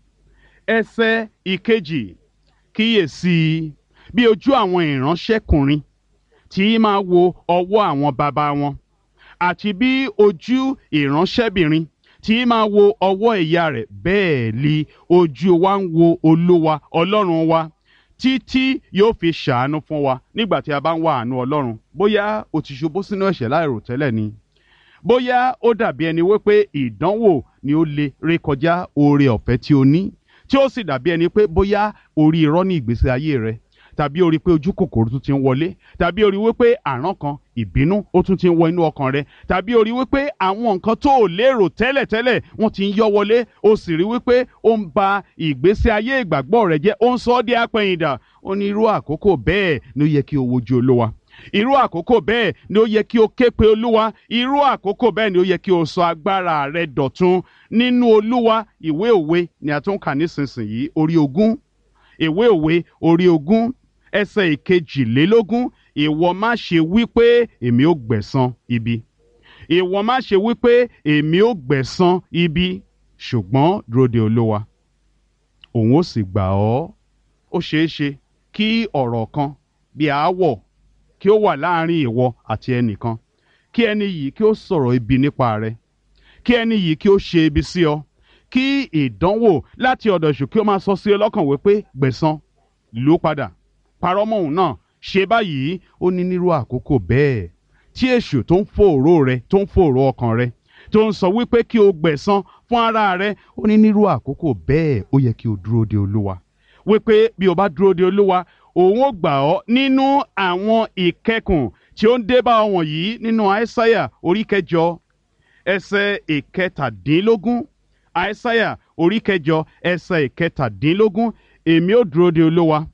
Ẹsẹ̀ ìkejì. Kíyèsí bí ojú àwọn ìránṣẹ́kùnrin tí máa wo ọwọ́ àwọn baba wọn, àti bí ojú ìránṣẹ́bìnrin tí máa wo ọwọ́ ìyá rẹ̀, bẹ́ẹ̀ li ojú wa ń wo Olúwa Ọlọ́run wa, títí yóò fi ṣàánú fún wa. Nígbà tí a bá ń wá àánú Ọlọ́run, bóyá o ti ṣubú sínú ẹ̀ṣẹ̀ láìròtẹ́lẹ̀ ni, bóyá ó dàbí ẹni wípé ìdánwò ni ó lè rékọjá oore ọ̀fẹ́ tí o ní, tí ó sì dàbí ẹni pé bóyá orí irọ́ ní ìgbésí ayé rẹ, tàbí orí pé ojú kòkòrò tún ti ń wọlé, tàbí orí wípé àrán kan, ìbínú ó tún ti ń wọ inú ọkàn rẹ, tàbí orí wípé àwọn nǹkan tó ò lérò tẹ́lẹ̀tẹ́lẹ̀ wọ́n ti ń yọ wọlé, ó sì rí wípé ó ń ba ìgbésí ayé ìgbàgbọ́ rẹ jẹ́, ó ń sọ ọ́ di apẹ̀yìndà. Ó ní irú àkókò bẹ́ẹ̀ ni ó yẹ kí o wojú Olúwa. Irú àkókò bẹ́ẹ̀ ni ó yẹ kí o ké pe Olúwa. Irú àkókò bẹ́ẹ̀ ni ó yẹ kí o sọ agbára rẹ dọ̀tun nínú Olúwa. Ìwé Òwe ni a tún kà nísinsìnyí, orí ogún. Ìwé Òwe orí ogún ẹsẹ̀ ìkejìlélógún. Ìwọ má ṣe wí pé èmi ó gbẹ̀san ibi. Ìwọ má ṣe wí pé èmi ó gbẹ̀san ibi, ṣùgbọ́n dúró de Olúwa, òun ó sì gbà ọ́. Ó ṣeé ṣe kí ọ̀rọ̀ kan bí aáwọ̀ kí ó wà láàrin ìwọ àti ẹnìkan, kí ẹni yìí kí ó sọ̀rọ̀ ibi nípa rẹ, kí ẹni yìí kí ó ṣe ibi sí ọ, kí ìdánwò láti ọ̀dọ̀ èṣù kí ó máa sọ sí ọ lọ́kàn wípé gbẹ̀san, lù ú padà, parọ́ mọ́ òun náà, ṣe báyìí. Ó ní nírú àkókò bẹ́ẹ̀ tí èṣù tó ń fòòró rẹ, tó ń fòòró ọkàn rẹ, tó ń sọ wípé kí o gbẹ̀san fún ara rẹ, ó ní nírú àkókò bẹ́ẹ̀ ó yẹ kí o dúró de Olúwa, wípé bí o bá dúró de Olúwa, òun ó gbà ọ́ nínú àwọn ìkẹkùn tí ó ń dé bá ọ wọ̀nyí. Nínú Aísáyà orí kẹjọ ẹsẹ̀ ìkẹtàdínlógún. Aísáyà orí kẹjọ ẹsẹ̀ ìkẹtàdínlógún. Èmi ó dúró de Olúwa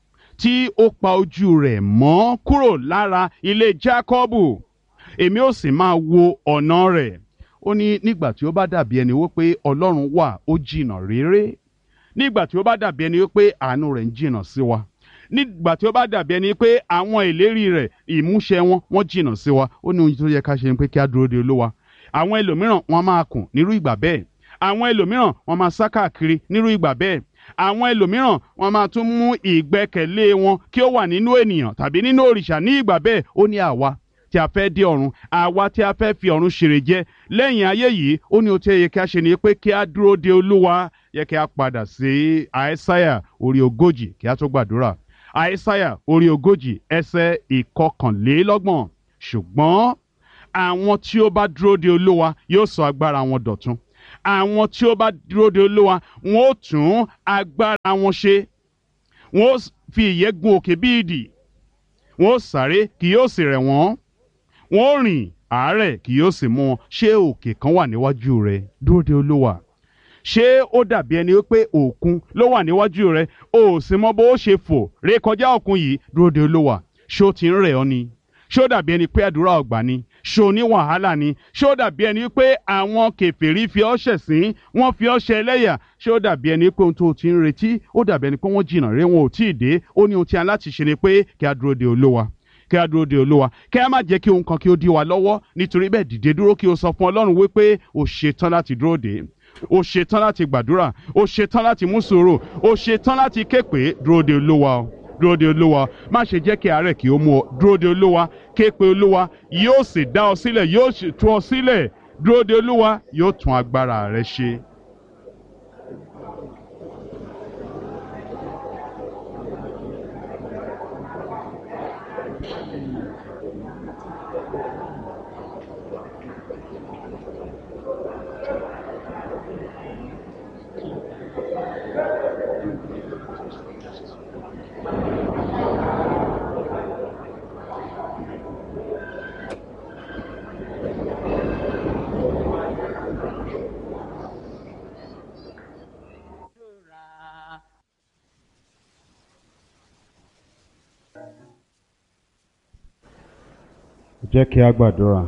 tí ó pa ojú rẹ̀ mọ́ kúrò lára ilé Jákọ́bù, èmi ó sì máa wo ọ̀nà rẹ̀. Ó ní nígbà tí ó bá dàbí ẹni wípé Ọlọ́run wà ó jìnnà réré, nígbà tí ó bá dàbí ẹni wípé àánú rẹ̀ ń jìnnà sí wa, nígbà tí ó bá dàbí ẹni pé àwọn ìlérí rẹ̀ ìmúṣẹ wọn wọ́n jìnnà sí wa, ó ní ohun tó yẹ ká ṣe ni pé kí a dúró de Olúwa. Àwọn ẹlòmíràn wọ́n máa kùn nírú ìgbà bẹ́ẹ̀, àwọn ẹlòmíràn wọ́n máa sá káàkiri nírú ìgbà bẹ́ẹ̀, àwọn ẹlòmíràn wọ́n máa tún mú ìgbẹ́kẹ̀lé wọn kí ó wà nínú ènìyàn tàbí nínú òrìṣà ní ìgbà bẹ́ẹ̀. Ó ní àwa tí a fẹ́ dé ọ̀run, àwa tí a fẹ́ fi ọ̀run ṣèrè jẹ lẹ́yìn ayé yìí, ó ní ohun tí ó yẹ kí a ṣe ni pé kí a dúró de Olúwa. Yẹ kí a padà sí Aísáyà orí ogójì kí a tó gbàdúrà. Aísáyà orí ogójì ẹsẹ̀ ìkọkànlélọ́gbọ̀n. Ṣùgbọ́n àwọn tí ó bá dúró de Olúwa yóò sọ agbára wọn dọ̀tun. Àwọn tí ó bá dúró de Olúwa wọn ó tún agbára wọn ṣe. Wọn ó fi ìyẹ́ gun òkè bí idì. Wọn ó sáré kì yóò sì rẹ̀ wọ́n. Wọn ó rìn àárẹ̀ kì yóò sì mú wọn. Ṣé òkè kan wà níwájú rẹ? Dúró de Olúwa. Ṣé ó dàbí ẹni wípé òkun ló wà níwájú rẹ, o ò sì mọ bó ṣe fò ré kọjá òkun yìí? Dúró de Olúwa. Ṣé ó ti ń rẹ̀ ọ́ ni? Ṣé ó dàbí ẹni pé àdúrà ọ̀gbà ni? Ṣé o ní wàhálà ni? Ṣé ó dàbí ẹni pé àwọn kèfèrí fi ọ́ ṣẹ̀sín, wọ́n fi ọ́ ṣe ẹlẹ́yà? Ṣé ó dàbí ẹni pé ohun tó o ti ń retí, ó dàbí ẹni pé wọ́n jìnnà ré wọn ò tí ì dé? Ó ní ohun tí a láti ṣe ni pé kí a dúró de Olúwa. Kí a dúró de Olúwa. Kí a má jẹ́ kí ohun kan kí ó dí wa lọ́wọ́. Nítorí bẹ́ẹ̀ dìde dúró kí o sọ fún Ọlọ́run wípé o ṣetán láti dúró dè. O ṣetán láti gbàdúrà. O ṣetán láti mú sùúrù. O ṣetán láti ké pè. Dúró de Olúwa o. Dúró de Olúwa. Má ṣe jẹ́ kí àárẹ̀ kí ó mú ọ. Dúró de Olúwa. Ké pe Olúwa. Yóò sì dá ọ sílẹ̀. Yóò sì tú ọ sílẹ̀. Dúró de Olúwa. Yóò tún agbára rẹ ṣe. Jẹ́ kí a gbàdúrà.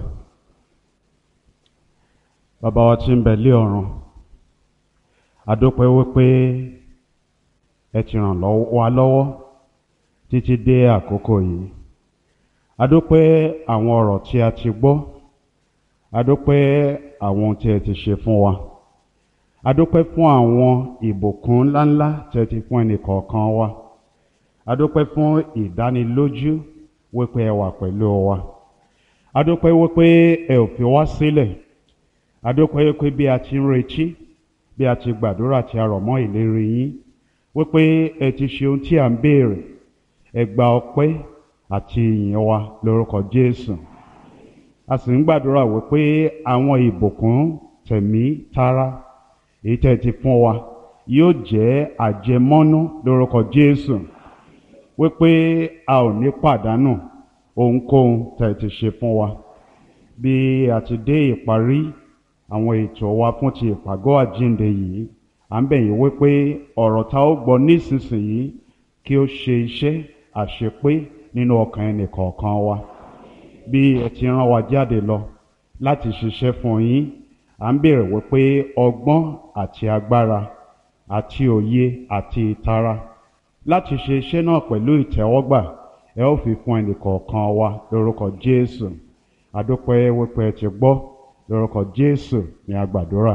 Bàbá wa tí ń bẹ lé ọ̀run, a dúpẹ́ wípé ẹ ti ràn wá lọ́wọ́ títí dé àkókò yìí. A dúpẹ́ àwọn ọ̀rọ̀ tí a ti gbọ́. A dúpẹ́ àwọn ohun tí ẹ ti ṣe fún wa. A dúpẹ́ fún àwọn ìbùkún ńláńlá tí ẹ ti fún ẹnìkọ̀ọ̀kan wa. A dúpẹ́ fún ìdánilójú wípé ẹ wà pẹ̀lú wa. A dúpẹ́ wípé ẹ ò fi wá sílẹ̀. A dúpẹ́ wípé bí a ti ń retí, bí a ti gbàdúrà tí a rọ̀ mọ́ ìlérí yín, wípé ẹ ti ṣe ohun tí à ń béèrè. Ẹ gba ọpẹ́ àti ìyìn wa lórúkọ Jésù. A sì ń gbàdúrà wípé àwọn ìbùkún tẹ̀mí tara èyí tẹ́ ti fún wa yóò jẹ́ àjẹmọ́nú lórúkọ Jésù. Wípé a ò ní pàdánù ohunkóhun tẹ́ ti ṣe fún wa. Bí a ti dé ìparí àwọn ètò wa fún ti ìpàgọ́ àjíǹde yìí, à ń bẹ̀ yín wípé ọ̀rọ̀ tá ó gbọ́ nísinsìnyí kí ó ṣe iṣẹ́ àṣepé nínú ọkàn ẹnìkọ̀ọ̀kan wa. Bí ẹ ti rán wa jáde lọ láti ṣiṣẹ́ fún yín, à ń béèrè wípé ọgbọ́n àti agbára àti òye àti ìtara láti ṣe iṣẹ́ náà pẹ̀lú ìtẹ́wọ́gbà ẹ ó fi fún ẹnìkọ̀ọ̀kan wa lórúkọ Jésù. A dúpẹ́ wípé ẹ ti gbọ́. Lórúkọ Jésù ni a gbàdúrà.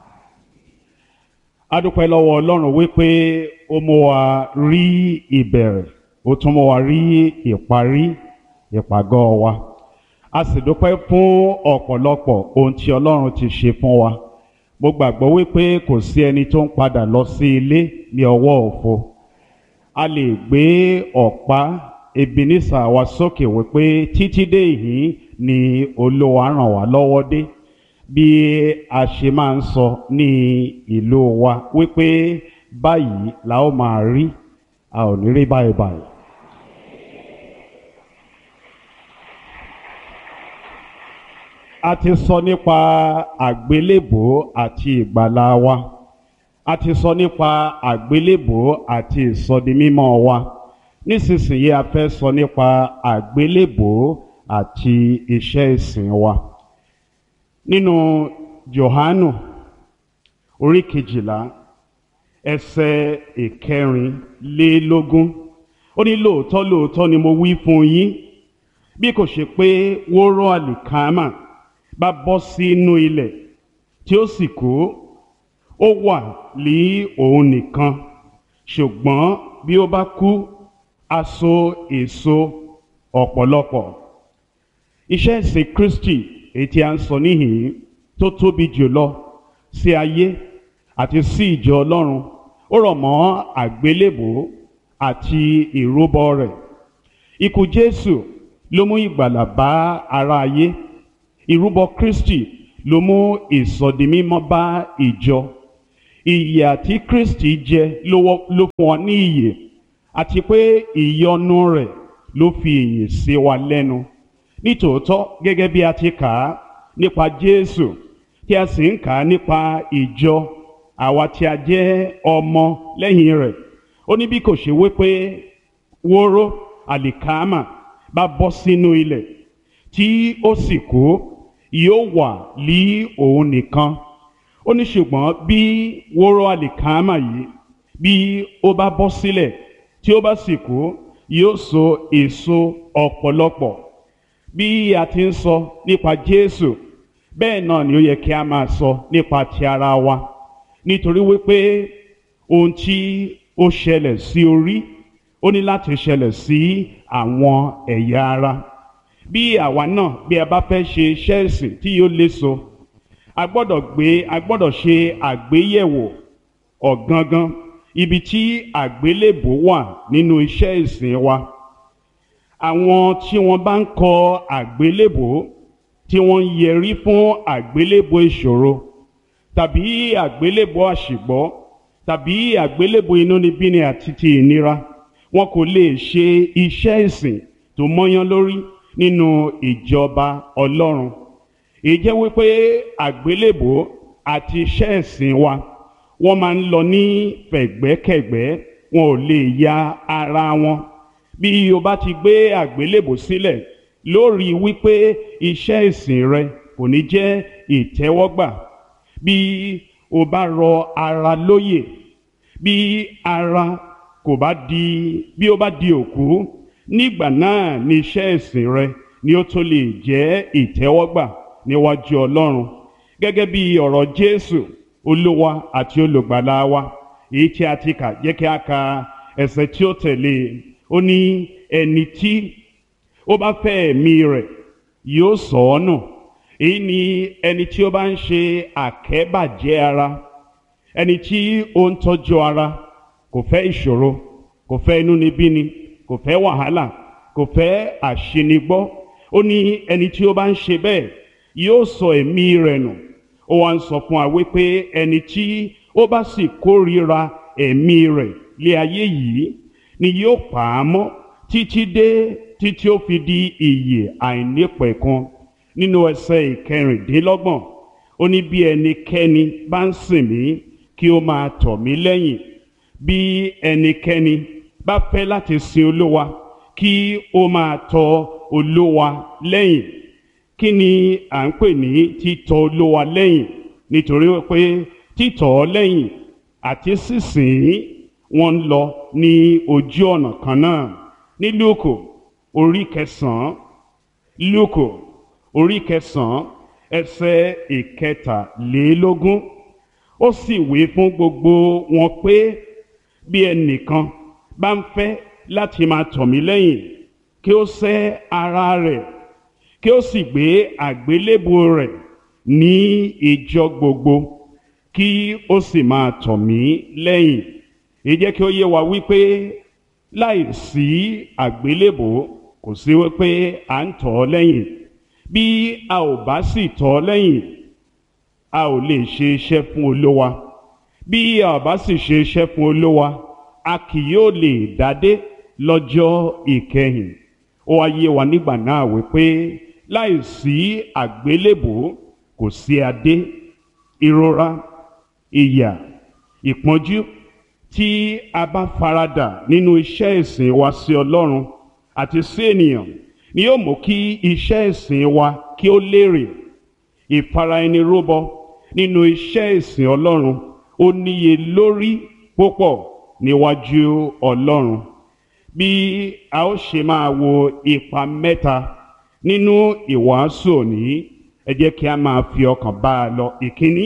A dúpẹ́ lọ́wọ́ Ọlọ́run wípé ó mú wa rí ìbẹ̀rẹ̀, ó tún mú wa rí ìparí ìpàgọ́ wa. A sì dúpẹ́ fún ọ̀pọ̀lọpọ̀ ohun tí Ọlọ́run ti ṣe fún wa. Mo gbàgbọ́ wípé kò sí ẹni tó ń padà lọ sí ilé ní ọwọ́ òfo. A lè gbé ọ̀pá Ebenezer wa sókè wípé títí dé ìhín ni Olúwa ràn wá lọ́wọ́ dé. Bí a ṣe máa ń sọ ní ìlú wa wípé báyìí la ó máa rí, a ò ní rí báyìí báyìí. A ti sọ nípa àgbélébùú àti ìgbàlà wa. A ti sọ nípa àgbélébùú àti ìsọdimímọ́ wa. Nísinsìnyí a fẹ́ sọ nípa àgbélébùú àti iṣẹ́ ìsìn wa. Nínú Jòhánù orí kejìlá ẹsẹ̀ ìkẹrìnlélógún, ó ní lóòótọ́ lóòótọ́ ni mo wí fún yín, bí kò ṣe pé wóró àlìkámà bá bọ́ sínú ilẹ̀ tí ó sì kú, ó wà ní òun nìkan, ṣùgbọ́n bí ó bá kú, á so èso ọ̀pọ̀lọpọ̀. Iṣẹ́ ìsìn Kristi èyí tí a ń sọ níhìn tó tóbi jùlọ sí ayé àti sí ìjọ Ọlọ́run, ó rọ̀ mọ́ àgbélébùú àti ìrúbọ rẹ̀. Ikú Jésù ló mú ìgbàlà bá ará ayé. ìrúbọ Kristi ló mú ìsọdimímọ́ bá ìjọ. Ìyè àti Kristi jẹ ló fún wọn ní ìyè, àti pé ìyọ́nú rẹ̀ ló fi ìyè sí wa lẹ́nu. Nítòótọ́, gẹ́gẹ́ bí a ti kà á nípa Jésù, tí a sì ń kà á nípa ìjọ, àwa tí a jẹ́ ọmọ lẹ́yìn rẹ̀, ó ní bí kò ṣe wípé wóró àlìkámà bá bọ́ sínú ilẹ̀ tí ó sì kú, yóò wà lí òun nìkan. Ó ní ṣùgbọ́n bí wóró àlìkámà yìí bí ó bá bọ́ sílẹ̀ tí ó bá sì kú, yóò so èso ọ̀pọ̀lọpọ̀. Bí a ti ń sọ nípa Jésù, bẹ́ẹ̀ náà ni ó yẹ kí a máa sọ nípa ti ara wa, nítorí wípé ohun tí ó ṣẹlẹ̀ sí orí ó ní láti ṣẹlẹ̀ sí àwọn ẹ̀yà ara. Bí àwa náà bí a bá fẹ́ ṣe iṣẹ́ ìsìn tí yóò léso, a gbọ́dọ̀ gbé a gbọ́dọ̀ ṣe àgbéyẹ̀wò ọ̀gangan ibi tí àgbélébò wà nínú iṣẹ́ ìsìn wa. Àwọn tí wọ́n bá ń kọ àgbélébò, tí wọ́n ń yẹrí fún àgbélébò ìṣòro, tàbí àgbélébò àṣìgbọ́, tàbí àgbélébò inúnibíni àti ti ìnira, wọn kò lè ṣe iṣẹ́ ìsìn tó mọ́yán lórí nínú ìjọba Ọlọ́run. Èyí jẹ́ wípé àgbélébò àti iṣẹ́ ìsìn wa wọ́n máa ń lọ ní fẹ̀gbẹ́kẹ̀gbẹ́, wọn ò lè ya ara wọn. Bí o bá ti gbé àgbélébò sílẹ̀, lórí wípé iṣẹ́ ìsìn rẹ kò ní jẹ́ ìtẹ́wọ́gbà. Bí o bá rọ ara lóyè, bí ara kò bá di bí ó bá di òkú, nígbà náà ni iṣẹ́ ìsìn rẹ ni ó tó lè jẹ́ ìtẹ́wọ́gbà níwájú Ọlọ́run. Gẹ́gẹ́ bí ọ̀rọ̀ Jésù Olúwa àti olùgbàlà wa, èyí tí a ti kà, jẹ́ kí a ka ẹsẹ̀ tí ó tẹ̀lé. Ó ní ẹni tí ó bá fẹ́ ẹ̀mí rẹ̀ yóò sọ ọ́ nù. Èyí ni ẹni tí ó bá ń ṣe àkẹ́bàjẹ́ ara, ẹni tí ó ń tọ́jú ara, kò fẹ́ ìṣòro, kò fẹ́ inúnibíni, kò fẹ́ wàhálà, kò fẹ́ àṣenigbọ́. Ó ní ẹni tí ó bá ń ṣe bẹ́ẹ̀ yóò sọ ẹ̀mí rẹ̀ nù. Ó wá ń sọ fún wa wípé ẹni tí ó bá sì kórìíra ẹ̀mí rẹ̀ lé ayé yìí ni yóò pa á mọ́ títí dé títí ó fi di ìyè àìnípẹ̀kun. Nínú ẹsẹ̀ ìkẹrìndínlọ́gbọ̀n, ó ní bí ẹnikẹ́ni bá ń sìn mí, kí ó máa tọ̀ mí lẹ́yìn. Bí ẹnikẹ́ni bá fẹ́ láti sin Olúwa, kí ó máa tọ̀ Olúwa lẹ́yìn. Kí ni à ń pè ní títọ̀ Olúwa lẹ́yìn? Nítorí pé títọ̀ ọ́ lẹ́yìn àti sísìn wọ́n ń lọ ní ojú ọ̀nà kan náà. Ní Lúùkù orí kẹsàn-án, Lúùkù orí kẹsàn-án ẹsẹ̀ ìkẹtàlélógún, ó sì wí fún gbogbo wọn pé bí ẹnìkan bá ń fẹ́ láti máa tọ̀ mí lẹ́yìn, kí ó sẹ́ ara rẹ̀, kí ó sì gbé àgbélébù rẹ̀ ní ìjọ gbogbo, kí ó sì máa tọ̀ mí lẹ́yìn. Èyí jẹ́ kí ó yé wa wípé láì sí àgbélébù kò sí wípé à ń tọ̀ ọ́ lẹ́yìn. Bí a ò bá sì tọ̀ ọ́ lẹ́yìn, a ò lè ṣe iṣẹ́ fún Olúwa. Bí a ò bá sì ṣe iṣẹ́ fún Olúwa, a kì yóò lè dádé lọ́jọ́ ìkẹyìn. Ó wá yé wa nígbà náà wípé láì sí àgbélébù kò sí adé. Ìrora, ìyà, ìpọ́njú tí a bá faradà nínú iṣẹ́ ìsìn wa sí Ọlọ́run àti sí ènìyàn ni yóò mú kí iṣẹ́ ìsìn wa kí ó lérè. Ìfara-ẹni-rúbọ nínú iṣẹ́ ìsìn Ọlọ́run ó níye lórí púpọ̀ níwájú Ọlọ́run. Bí a ó ṣe máa wo ipa mẹ́ta nínú ìwàásù òní, ẹ jẹ́ kí a máa fi ọkàn bá a lọ. Ìkíní,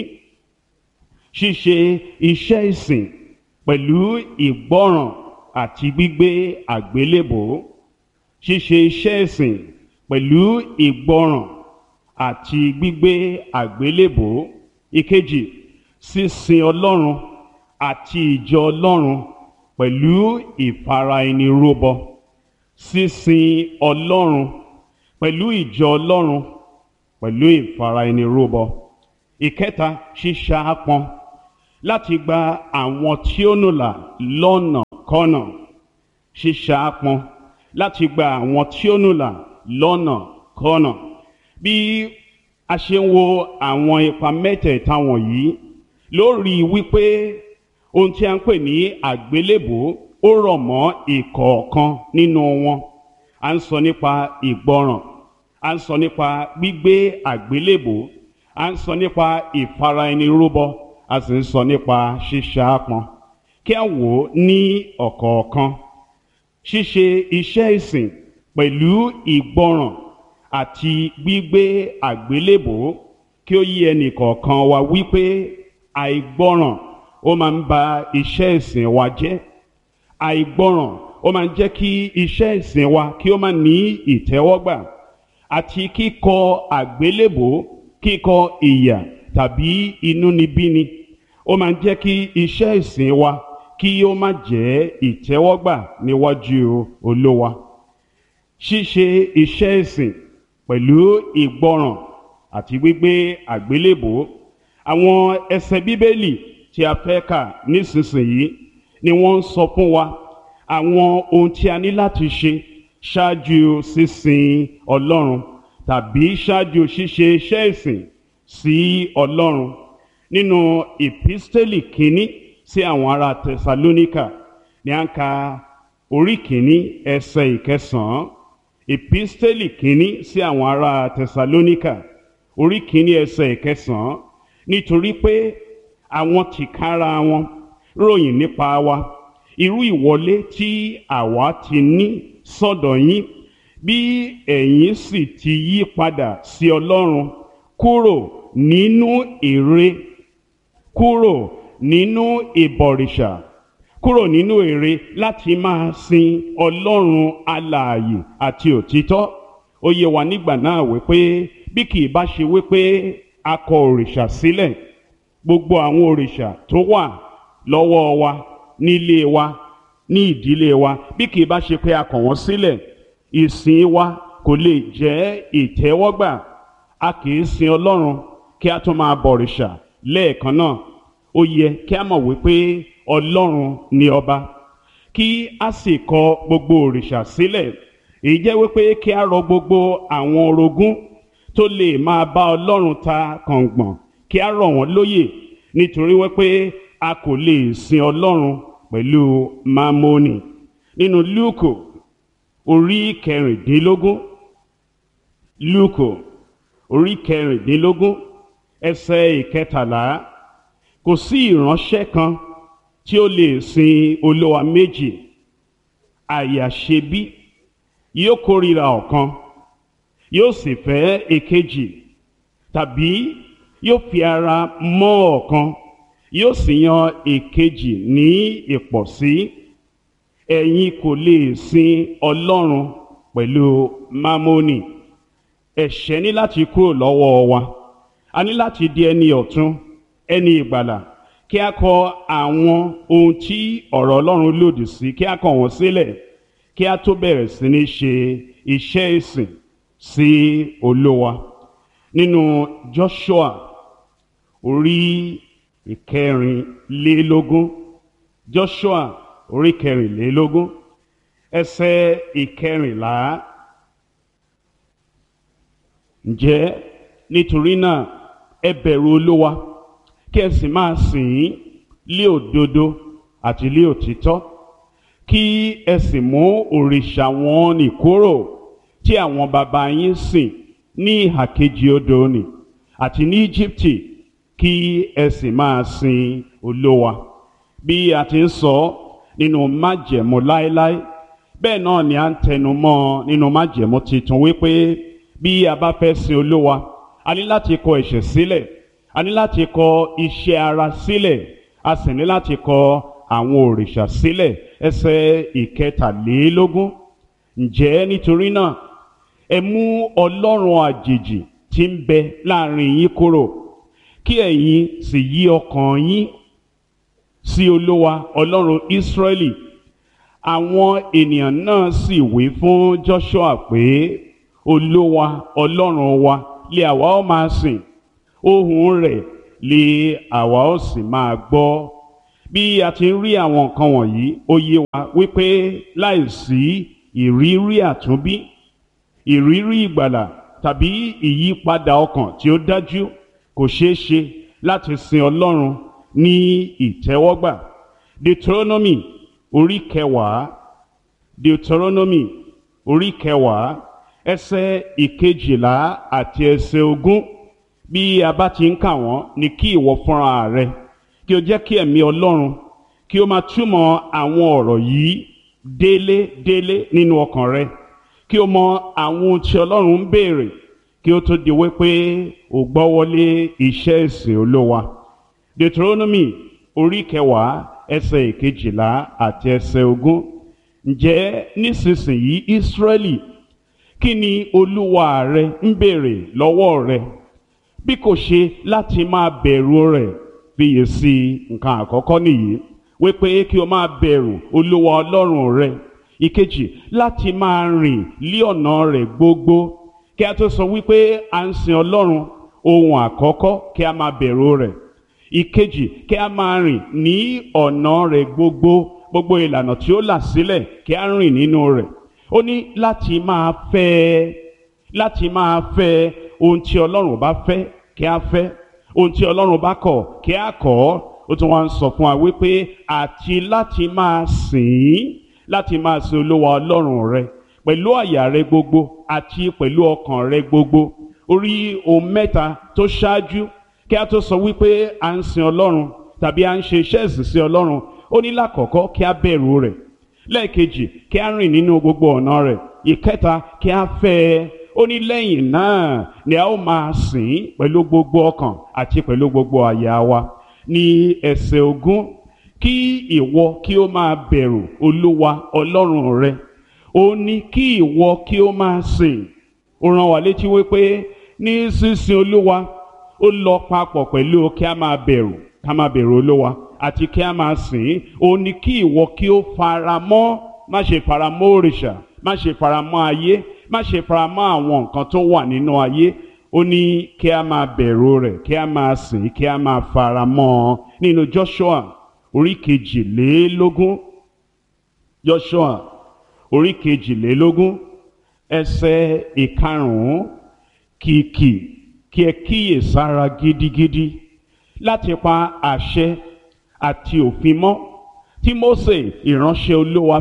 ṣíṣe iṣẹ́ ìsìn pẹ̀lú ìgbọ́ràn àti gbígbé àgbélébò. Ṣíṣe iṣẹ́ ìsìn pẹ̀lú ìgbọ́ràn àti gbígbé àgbélébò. Ìkejì, sísin Ọlọ́run àti ìjọ Ọlọ́run pẹ̀lú ìfara-ẹni-rúbọ. Sísin Ọlọ́run pẹ̀lú ìjọ Ọlọ́run pẹ̀lú ìfara ẹni rúbọ. Ìkẹta, ṣíṣà ápọn láti gba àwọn tí ó nù là lọ́nà kọ́nà. Ṣíṣà ápọn láti gba àwọn tí ó nù là lọ́nà kọ́nà. Bí a ṣe ń wo àwọn ipa mẹ́tẹ̀ẹ̀ta wọ̀nyí lórí wípé ohun tí a ń pè ní àgbélébùú ó rọ̀ mọ́ ìkọ̀ọ̀kan nínú wọn. A ń sọ nípa ìgbọràn, a ń sọ nípa gbígbé àgbélébùú, a ń sọ nípa ìfara ẹni rúbọ, a sì ń sọ nípa ṣíṣà ápọn. Kí a wò ó ní ọ̀kọ̀ọ̀kan. Ṣíṣe iṣẹ́ ìsìn pẹ̀lú ìgbọràn àti gbígbé àgbélébùú, kí ó yé ẹnì kọ̀ọ̀kan wa wípé àìgbọràn ó máa ń ba iṣẹ́ ìsìn wa jẹ́. Àìgbọràn ó máa ń jẹ́ kí iṣẹ́ ìsìn wa kí ó má ní ìtẹ́wọ́gbà. Àti kíkọ àgbélébùú, kíkọ ìyà tàbí inúnibíni, ó máa ń jẹ́ kí iṣẹ́ ìsìn wa kí ó má jẹ́ ìtẹ́wọ́gbà níwájú Olúwa. Ṣíṣe iṣẹ́ ìsìn pẹ̀lú ìgbọràn àti gbígbé àgbélébùú. Àwọn ẹsẹ̀ Bíbélì tí a fẹ́ kà nísinsìnyí ni wọ́n ń sọ fún wa àwọn ohun tí a ní láti ṣe ṣáájú sísìn Ọlọ́run tàbí ṣáájú ṣíṣe iṣẹ́ ìsìn sí Ọlọ́run. Nínú ìpísítélì kínní sí àwọn ará Tẹsalóníkà ni a ń ka orí kínní ẹsẹ̀ ìkẹsàn-án. Ìpísítélì kínní sí àwọn ará Tẹsalóníkà orí kínní ẹsẹ̀ ìkẹsàn-án. Nítorí pé àwọn tìkára wọn ròyìn nípa wa irú ìwọlé tí àwa ti ní sọ́dọ̀ yín, bí ẹ̀yin sì ti yí padà sí Ọlọ́run kúrò nínú ère, kúrò nínú ìbọ̀rìṣà, kúrò nínú ère láti máa sin Ọlọ́run alààyè àti òtítọ́. Ó yé wa nígbà náà wípé bí kì í bá ṣe wípé a kọ òrìṣà sílẹ̀, gbogbo àwọn òrìṣà tó wà lọ́wọ́ wa, nílé wa, ní ìdílé wa, bí kì í bá ṣe pé a kọ̀ wọ́n sílẹ̀, ìsìn wa kò lè jẹ́ ìtẹ́wọ́gbà. A kì í sin Ọlọ́run kí a tún máa bọ̀rìṣà lẹ́ẹ̀kan náà. Ó yẹ kí a mọ̀ wípé Ọlọ́run ni ọba, kí a sì kọ gbogbo òrìṣà sílẹ̀. Èyí jẹ́ wípé kí a rọ gbogbo àwọn orogún tó lè máa bá Ọlọ́run ta kàngbọ̀n, kí a rọ̀ wọ́n lóyè, nítorí wípé a kò lè sin Ọlọ́run pẹ̀lú mámónì. Nínú Lúùkù orí kẹrìndínlógún, Lúùkù orí kẹrìndínlógún ẹsẹ̀ ìkẹtàlá. Kò sí ìránṣẹ́ kan tí ó lè sin olúwa méjì, àyàṣebí yóò kórìíra ọ̀kan yóò sì fẹ́ èkejì, tàbí yóò fi ara mọ́ ọ̀kan yóò sì yan èkejì ní ìpọ̀sí. Ẹ̀yin kò lè sin Ọlọ́run pẹ̀lú mámónì. Ẹ̀ṣẹ̀ ní láti kúrò lọ́wọ́ wa. A ní láti di ẹni ọ̀tun, ẹni ìgbàlà, kí a kọ àwọn ohun tí ọ̀rọ̀ Ọlọ́run lòdì sí, kí a kọ̀ wọ́n sílẹ̀, kí a tó bẹ̀rẹ̀ sí ní ṣe iṣẹ́ ìsìn sí Olúwa. Nínú Joshua orí ìkẹrìnlélógún, Joshua orí kẹrìnlélógún ẹsẹ̀ ìkẹrìnlá. Ǹjẹ́ nítorí náà ẹ bẹ̀rù Olúwa, kí ẹ sì máa sìn ín lé òdodo àti lé òtítọ́, kí ẹ sì mú òrìṣà wọn nì kúrò tí àwọn baba yín sìn ní ìhà kejì odò nì àti ní Íjíbítì, kí ẹ sì máa sin Olúwa. Bí a ti ń sọ nínú májẹ̀mú láéláé, bẹ́ẹ̀ náà ni a ń tẹnu mọ́ nínú májẹ̀mú titun wípé bí a bá fẹ́ sin Olúwa, a ní láti kọ ẹ̀ṣẹ̀ sílẹ̀, a ní láti kọ iṣẹ́ ara sílẹ̀, a sì ní láti kọ àwọn òrìṣà sílẹ̀. Ẹsẹ̀ ìkẹtàlélógún. Ǹjẹ́ nítorí náà ẹ mú ọlọ́run àjèjì tí ń bẹ láàrin yín kúrò, kí ẹ̀yin sì yí ọkàn yín sí Olúwa Ọlọ́run Ísírẹ́lì. Àwọn ènìyàn náà sì wí fún Joshua pé Olúwa Ọlọ́run wa lé àwa ó máa sìn, ohùn rẹ̀ lé àwa ó sì máa gbọ́. Bí a ti ń rí àwọn nǹkan wọ̀nyí, ó yé wa wípé láìsí ìrírí àtúnbí, ìrírí ìgbàlà tàbí ìyípadà ọkàn tí ó dájú, kò ṣeé ṣe láti sin Ọlọ́run ní ìtẹ́wọ́gbà. Deuteronomy orí kẹwàá, Deuteronomy orí kẹwàá, ẹsẹ̀ ìkejìlá àti ẹsẹ̀ ogún. Bí a bá ti ń kà wọ́n, ní kí ìwọ fúnra rẹ kí o jẹ́ kí ẹ̀mí Ọlọ́run kí o máa túmọ̀ àwọn ọ̀rọ̀ yìí délé délé nínú ọkàn rẹ, kí o mọ àwọn ohun tí Ọlọ́run ń béèrè kí ó tó di wípé o gbọ́wọ́lé iṣẹ́ ìsìn Olúwa. Deuteronomy orí kẹwàá, ẹsẹ̀ ìkejìlá àti ẹsẹ̀ ogún. Ǹjẹ́ nísinsìnyí Ísírẹ́lì, kí ni Olúwa rẹ ń béèrè lọ́wọ́ rẹ bí kò ṣe láti máa bẹ̀rù rẹ̀? Fiyèsí nǹkan àkọ́kọ́ nìyí, wípé kí o máa bẹ̀rù Olúwa Ọlọ́run rẹ. Ìkejì, láti máa rìn lí ọ̀nà rẹ̀ gbogbo. Kí a tó sọ wípé à ń sin Ọlọ́run, ohun àkọ́kọ́ kí a máa bẹ̀rù rẹ̀. Ìkejì, kí a máa rìn ní ọ̀nà rẹ̀ gbogbo, gbogbo ìlànà tí ó là sílẹ̀ kí a rìn nínú rẹ̀. Ó ní láti máa fẹ́, láti máa fẹ́ ohun tí Ọlọ́run bá fẹ́ kí a fẹ́, ohun tí Ọlọ́run bá kọ̀ kí a kọ̀. Ó tún wá ń sọ fún wa wípé àti láti máa sìn, láti máa sin Olúwa Ọlọ́run rẹ pẹ̀lú àyà rẹ gbogbo àti pẹ̀lú ọkàn rẹ gbogbo. Orí ohun mẹ́ta tó ṣáájú kí a tó sọ wípé à ń sin Ọlọ́run tàbí à ń ṣe iṣẹ́ ìsìn sí Ọlọ́run, ó ní lákọ̀ọ́kọ́ kí a bẹ̀rù rẹ̀, lẹ́ẹ̀kejì kí a rìn nínú gbogbo ọ̀nà rẹ̀, ìkẹta kí a fẹ́ ẹ. Ó ní lẹ́yìn náà ni a ó máa sìn pẹ̀lú gbogbo ọkàn àti pẹ̀lú gbogbo àyà wa. Ní ẹsẹ̀ ogún, kí ìwọ kí ó máa bẹ̀rù Olúwa Ọlọ́run rẹ, ó ní kí ìwọ kí ó máa sìn. Ó rán wa létí wípé ní sísìn Olúwa ó lọ papọ̀ pẹ̀lú kí a máa bẹ̀rù, ká máa bẹ̀rù Olúwa àti kí a máa sìn. Ó ní kí ìwọ kí ó fara mọ́, má ṣe fara mọ́ òrìṣà, má ṣe fara mọ́ ayé, má ṣe fara mọ́ àwọn nǹkan tó wà nínú ayé. Ó ní kí a máa bẹ̀rù rẹ̀, kí a máa sìn, kí a máa fara mọ́ ọ. Nínú Joshua orí kejìlélógún, Joshua orí kejìlélógún, ẹsẹ̀ ìkarùn-ún. Kìkì kí ẹ kíyè sára gidigidi láti pa àṣẹ àti òfin mọ́ tí Mósè ìránṣẹ́ Olúwa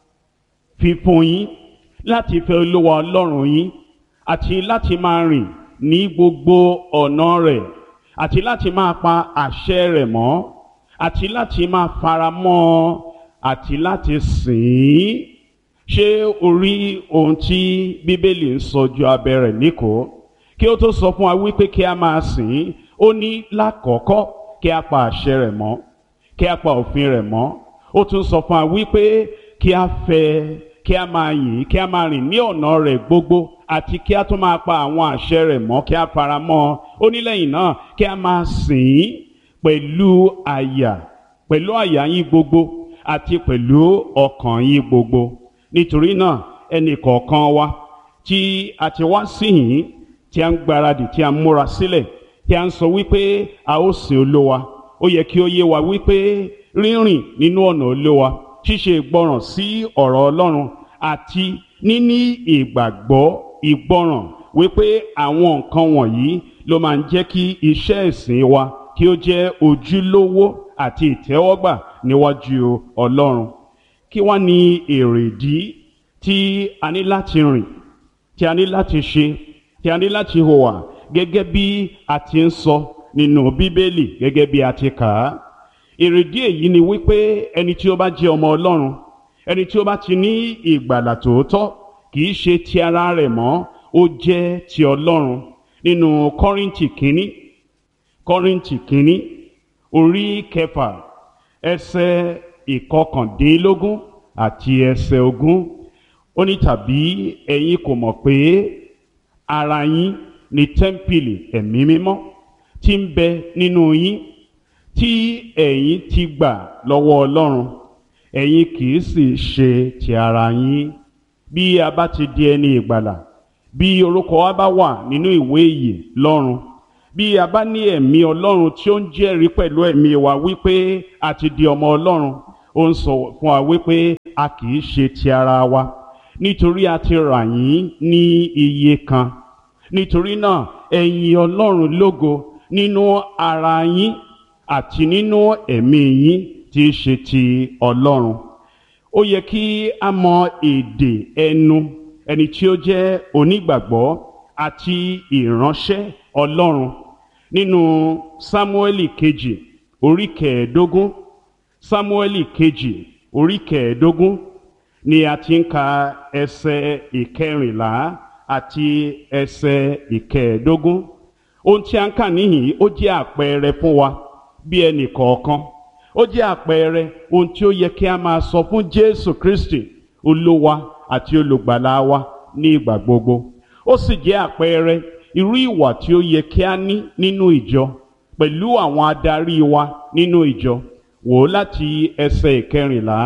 fi fún yín, láti fẹ́ Olúwa Ọlọ́run yín àti láti máa rìn ní gbogbo ọ̀nà rẹ̀ àti láti máa pa àṣẹ rẹ̀ mọ́ àti láti máa fara mọ́ ọ àti láti sìn ín. Ṣé o rí ohun tí Bíbélì ń sọ ju abẹ́ rẹ̀ níkòó? Kí ó tó sọ fún wa wípé kí a máa sìn ín, ó ní lákọ̀ọ́kọ́ kí a pa àṣẹ rẹ̀ mọ́, kí a pa òfin rẹ̀ mọ́. Ó tún sọ fún wa wípé kí a fẹ́, kí a máa yìn, kí a máa rìn ní ọ̀nà rẹ̀ gbogbo àti kí a tún máa pa àwọn àṣẹ rẹ̀ mọ́, kí a fara mọ́ ọ. Ó ní lẹ́yìn náà kí a máa sìn ín pẹ̀lú àyà, pẹ̀lú àyà yín gbogbo àti pẹ̀lú ọkàn yín gbogbo. Nítorí náà ẹnì kọ̀ọ̀kan wa tí a ti wá síhìn, tí a ń gbáradì, tí a ń múra sílẹ̀, tí a ń sọ wípé a ó sìn Olúwa, ó yẹ kí ó yé wa wípé rírìn nínú ọ̀nà Olúwa, ṣíṣe ìgbọràn sí ọ̀rọ̀ Ọlọ́run àti níní ìgbàgbọ́ ìgbọràn wípé àwọn nǹkan wọ̀nyí ló máa ń jẹ́ kí iṣẹ́ ìsìn wa kí ó jẹ́ ojúlówó àti ìtẹ́wọ́gbà níwájú Ọlọ́run. Kí wá ní èrèdí tí a ní láti rìn, tí a ní láti ṣe, tí a ní láti hùwà gẹ́gẹ́ bí a ti ń sọ nínú Bíbélì, gẹ́gẹ́ bí a ti kà á? Èrèdí èyí ni wípé ẹni tí ó bá jẹ́ ọmọ Ọlọ́run, ẹni tí ó bá ti ní ìgbàlà tòótọ́, kì í ṣe ti ara rẹ̀ mọ́, ó jẹ́ ti Ọlọ́run. Nínú Kọ́ríńtì kínní, Kọ́ríńtì kínní orí kẹfà, ẹsẹ̀ ìkọkàndínlógún àti ẹsẹ̀ ogún. Ó ní tàbí ẹ̀yin kò mọ̀ pé ara yín ni tẹ́ḿpìlì ẹ̀mí mímọ́ tí ń bẹ nínú yín, tí ẹ̀yin ti gbà lọ́wọ́ Ọlọ́run, ẹ̀yin kì í sì ṣe ti ara yín. Bí a bá ti di ẹni ìgbàlà, bí orúkọ wa bá wà nínú ìwé ìyè lọ́run, bí a bá ní ẹ̀mí Ọlọ́run tí ó ń jẹ́rìí pẹ̀lú ẹ̀mí wa wípé a ti di ọmọ Ọlọ́run, ó ń sọ fún wa wípé a kì í ṣe ti ara wa, nítorí a ti rà yín ní iye kan. Nítorí náà ẹ yìn Ọlọ́run lógo nínú ara yín àti nínú ẹ̀mí yín tí í ṣe ti Ọlọ́run. Ó yẹ kí a mọ èdè ẹnu ẹni tí ó jẹ́ onígbàgbọ́ àti ìránṣẹ́ Ọlọ́run. Nínú Sámúẹ́lì kejì orí kẹẹ̀ẹ́dógún, Sámúẹ́lì kejì orí kẹẹ̀ẹ́dógún ni a ti ń ka ẹsẹ̀ ìkẹrìnlá àti ẹsẹ̀ ìkẹẹ̀ẹ́dógún. Ohun tí a ń kà níhìn ó jẹ́ àpẹẹrẹ fún wa bí ẹnì kọ̀ọ̀kan. Ó jẹ́ àpẹẹrẹ ohun tí ó yẹ kí a máa sọ fún Jésù Kristi, Olúwa àti olùgbàlà wa ní ìgbà gbogbo. Ó sì jẹ́ àpẹẹrẹ irú ìwà tí ó yẹ kí a ní nínú ìjọ pẹ̀lú àwọn adarí wa nínú ìjọ. Wò ó láti ẹsẹ̀ ìkẹrìnlá.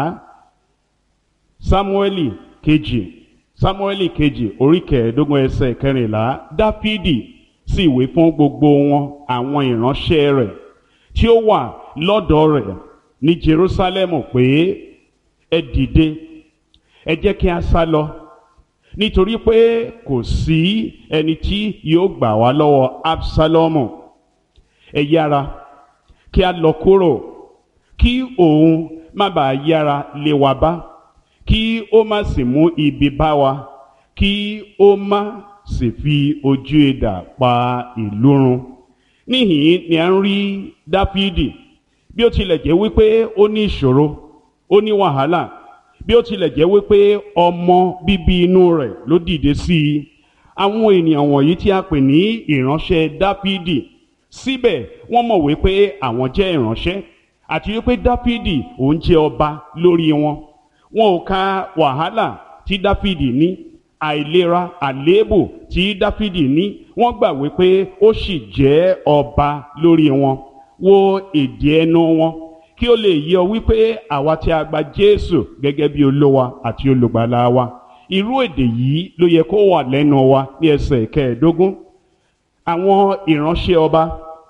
Sámúẹ́lì kejì Sámúẹ́lì kejì orí kẹẹ̀ẹ́dógún ẹsẹ̀ ìkẹrìnlá. Dáfídì sì wí fún gbogbo wọn àwọn ìránṣẹ́ rẹ̀ tí ó wà lọ́dọ̀ rẹ̀ ní Jerúsálẹ́mù pé ẹ dìde, ẹ jẹ́ kí a sá lọ, nítorí pé kò sí ẹni tí yóò gbà wá lọ́wọ́ Absalomu. Ẹ yára kí a lọ kúrò, kí òun má bàa yára lé wa bá, kí ó má sì mú ibi bá wa, kí ó má sì fi ojú idà pa ìlú run. Níhìn ni a ń rí Dáfídì, bí ó tilẹ̀ jẹ́ wípé ó ní ìṣòro, ó ní wàhálà, bí ó tilẹ̀ jẹ́ wípé ọmọ bíbí inú rẹ̀ ló dìde sí i. Àwọn ènìyàn wọ̀nyí tí a pè ní ìránṣẹ́ Dáfídì, síbẹ̀ wọ́n mọ̀ wípé àwọn jẹ́ ìránṣẹ́ àti wípé Dáfídì òun jẹ́ ọba lórí wọn. Wọn ò ka wàhálà tí Dáfídì ní, àìlera, àléébù tí Dáfídì ní, wọ́n gbà wípé ó sì jẹ́ ọba lórí wọn. Wo èdè ẹnu wọn kí ó lè yé ọ wípé àwa tí a gba Jésù gẹ́gẹ́ bí Olúwa àti olùgbàlà wa, irú èdè yìí ló yẹ kó wà lẹ́nu wa ní ẹsẹ̀ kẹẹ̀ẹ́dógún. Àwọn ìránṣẹ́ ọba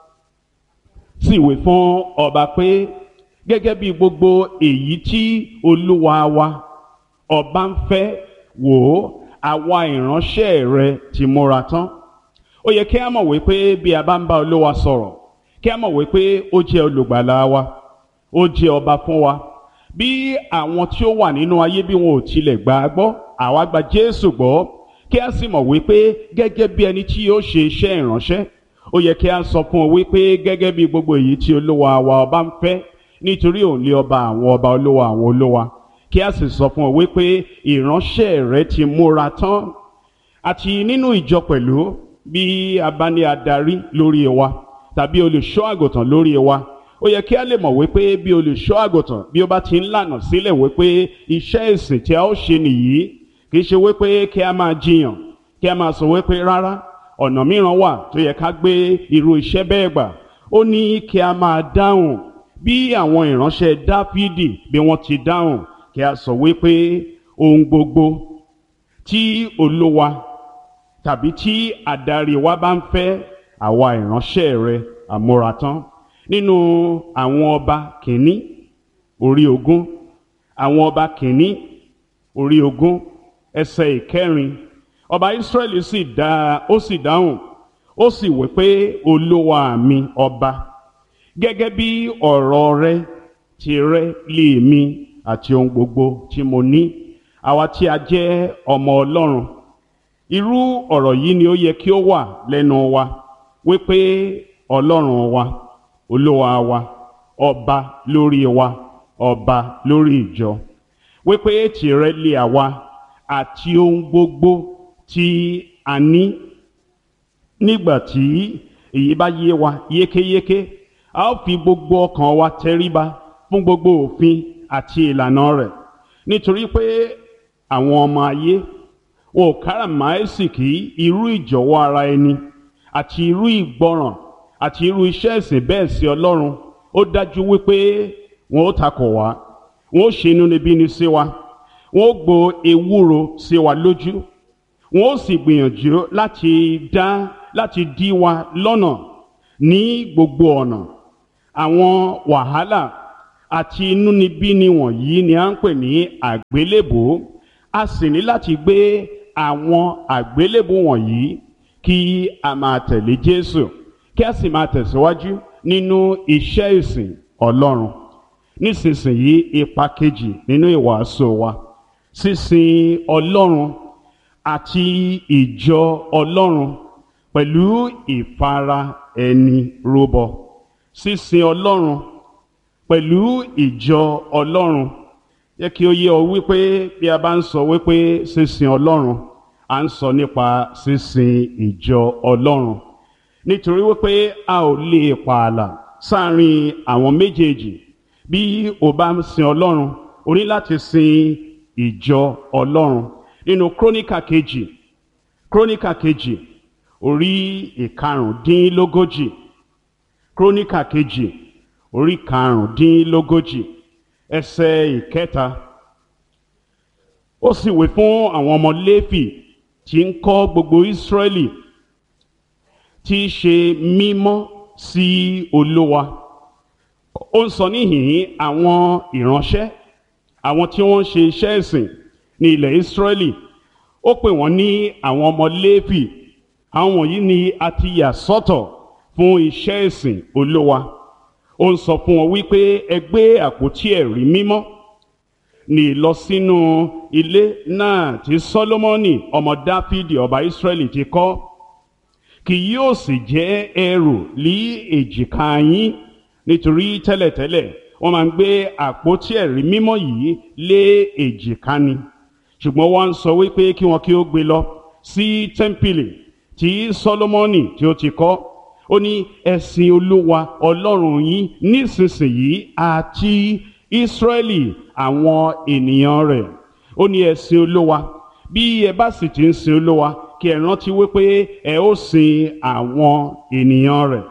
sì wí fún ọba pé gẹ́gẹ́ bí gbogbo èyí tí olúwa wa ọba ń fẹ́, wò ó, àwa ìránṣẹ́ rẹ ti múra tán. Ó yẹ kí a mọ̀ wípé bí a bá ń bá Olúwa sọ̀rọ̀, kí a mọ̀ wípé ó jẹ́ olùgbàlà wa, ó jẹ́ ọba fún wa. Bí àwọn tí ó wà nínú ayé bí wọn ò tilẹ̀ gbà á gbọ́, àwa gba Jésù gbọ́, kí a sì mọ̀ wípé gẹ́gẹ́ bí ẹni tí yóò ṣe iṣẹ́ ìránṣẹ́, ó yẹ kí a sọ fún ọ wípé gẹ́gẹ́ bí gbogbo èyí tí olúwa wa ọba ń fẹ́, nítorí òun lé ọba àwọn ọba, olúwa àwọn olúwa. Kí a sì sọ fún ọ wípé ìránṣẹ́ rẹ ti múra tán. Àti nínú ìjọ pẹ̀lú, bí a bá ní adarí lórí wa tàbí olùṣọ́ àgùntàn lórí wa, ó yẹ kí a lè mọ̀ wípé bí olùṣọ́ àgùntàn bí ó bá ti ń lànà sílẹ̀ wípé iṣẹ́ ìsìn tí a ó ṣe nìyí, kì í ṣe wípé kí a máa jiyàn, kí a máa sọ wípé rárá, ọ̀nà mìíràn wà tó yẹ ká gbé irú iṣẹ́ bẹ́ẹ̀ gbà. Ó ní kí a máa dáhùn bí àwọn ìránṣẹ́ Dáfídì bí wọ́n ti dáhùn, kí a sọ wípé ohun gbogbo tí olúwa tàbí tí adarí wa bá ń fẹ́, àwa ìránṣẹ́ rẹ àmúratán. Nínú àwọn ọba kìíní orí ogún, àwọn ọba kìíní orí ogún ẹsẹ̀ ìkẹrin, ọba Ísírẹ́lì sì dá ó sì dáhùn, ó sì wí pé olúwa mi ọba, gẹ́gẹ́ bí ọ̀rọ̀ rẹ ti rẹ́ lé mi àti ohun gbogbo tí mo ní, àwa tí a jẹ́ ọmọ Ọlọ́run. Irú ọ̀rọ̀ yìí ni ó yẹ kí ó wà lẹ́nu wa, wípé Ọlọ́run wa, olúwa wa, ọba lórí wa, ọba lórí ìjọ, wípé tìrẹ lé àwa àti ohun gbogbo tí a ní. Nígbà tí èyí bá yé wa yékéyéké, a ó fi gbogbo ọkàn wa tẹríba fún gbogbo òfin àti ìlànà rẹ̀, nítorí pé àwọn ọmọ ayé wọn ò káràmáìsìkí irú ìjọ̀wọ́ ara ẹni àti irú ìgbọràn àti irú iṣẹ́ ìsìn bẹ́ẹ̀ sí Ọlọ́run. Ó dájú wípé wọn ó takò wá, wọn ó ṣe inúnibíni sí wa, wọn ó gbo ewúro sí wa lójú, wọn ó sì gbìyànjú láti dá láti dí wa lọ́nà ní gbogbo ọ̀nà. Àwọn wàhálà àti inúnibíni wọ̀nyí ni à ń pè ní àgbélébùú. A sì ní láti gbé àwọn àgbélébùú wọ̀nyí kí a máa tẹ̀lé Jésù, kí a sì máa tẹ̀síwájú nínú iṣẹ́ ìsìn Ọlọ́run. Nísinsìnyí, ipa kejì nínú ìwàásù wa, sísìn Ọlọ́run àti ìjọ Ọlọ́run pẹ̀lú ìfara ẹni rúbọ. Sísìn Ọlọ́run pẹ̀lú ìjọ Ọlọ́run. Jẹ́ kí ó yé ọ wípé bí a bá ń sọ wípé sísìn Ọlọ́run, à ń sọ nípa sísìn ìjọ Ọlọ́run. Nítorí wípé a ò lè pààlà sáàrin àwọn méjèèjì. Bí o bá ń sin Ọlọ́run, o ní láti sin ìjọ Ọlọ́run. Nínú Króníkà kejì, Króníkà kejì, orí ìkarùndínlógójì, Króníkà kejì, orí karùndínlógójì, ẹsẹ̀ ìkẹta. Ó sì wí fún àwọn ọmọ Léfì tí ń kọ́ gbogbo Ísírẹ́lì tí í ṣe mímọ́ sí Olúwa. Ó ń sọ níhìn-ín àwọn ìránṣẹ́, àwọn tí wọ́n ń ṣe iṣẹ́ ìsìn ní ilẹ̀ Ísírẹ́lì. Ó pè wọ́n ní àwọn ọmọ Léfì. Àwọn wọ̀nyí ni a ti yà sọ́tọ̀ fún iṣẹ́ ìsìn Olúwa. Ó ń sọ fún wọn wípé ẹ gbé àpótí ẹ̀rí mímọ́ ní lọ sínú ilé náà tí Sólómọ́nì ọmọ Dáfídì ọba Ísírẹ́lì ti kọ́. Kì yóò sì jẹ́ ẹrù lí èjìká yín, nítorí tẹ́lẹ̀tẹ́lẹ̀ wọ́n máa ń gbé àpótí ẹ̀rí mímọ́ yìí lé èjìká ni. Ṣùgbọ́n wọ́n ń sọ wípé kí wọn kí ó gbé lọ sí tẹ́ḿpìlì tí Sólómọ́nì tí ó ti kọ́. Ó ní ẹ sìn Olúwa Ọlọ́run yín nísinsìnyí àti Ísírẹ́lì àwọn ènìyàn rẹ̀. Ó ní ẹ sìn Olúwa. Bí ẹ bá sì ti ń sìn Olúwa, kí ẹ rántí wípé ẹ ó sìn àwọn ènìyàn rẹ̀.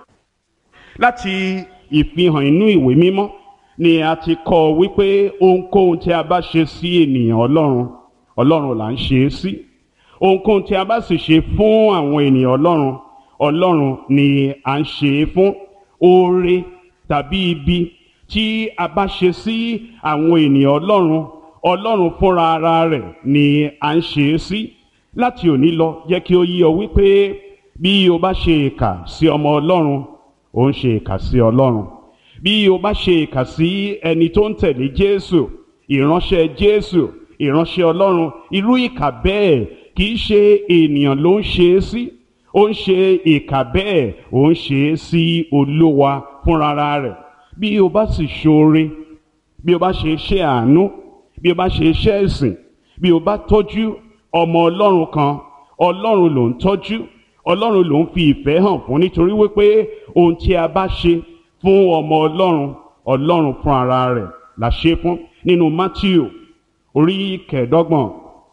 Láti ìfihàn inú ìwé mímọ́ ni a ti kọ́ wípé ohunkóhun tí a bá ṣe sí ènìyàn Ọlọ́run, Ọlọ́run là ń ṣe é sí. Ohunkóhun tí a bá sì ṣe fún àwọn ènìyàn Ọlọ́run, Ọlọ́run ni à ń ṣe é fún. Oore tàbí ibi tí a bá ṣe sí àwọn ènìyàn Ọlọ́run, Ọlọ́run fúnra ara rẹ̀ ni à ń ṣe é sí. Láti òní lọ, jẹ́ kí ó yé ọ wípé bí o bá ṣe ìkà sí ọmọ Ọlọ́run, ó ń ṣe ìkà sí Ọlọ́run. Bí o bá ṣe ìkà sí ẹni tó ń tẹ̀lé Jésù, ìránṣẹ́ Jésù, ìránṣẹ́ Ọlọ́run, irú ìkà bẹ́ẹ̀ kì í ṣe ènìyàn ló ń ṣe é sí. Ó ń ṣe ìkà bẹ́ẹ̀, ó ń ṣe é sí Olúwa fúnra rẹ̀. Bí o bá sì ṣoore, bí o bá ṣe iṣẹ́ àánú, bí o bá ṣe iṣẹ́ ìsìn, bí o bá tọ́jú ọmọ Ọlọ́run kan, Ọlọ́run ló ń tọ́jú, Ọlọ́run ló ń fi ìfẹ́ hàn fún, nítorí wípé ohun tí a bá ṣe fún ọmọ Ọlọ́run, Ọlọ́run fún ara rẹ̀ la ṣe fún. Nínú Mátíù orí kẹẹ̀ẹ́dọ́gbọ̀n,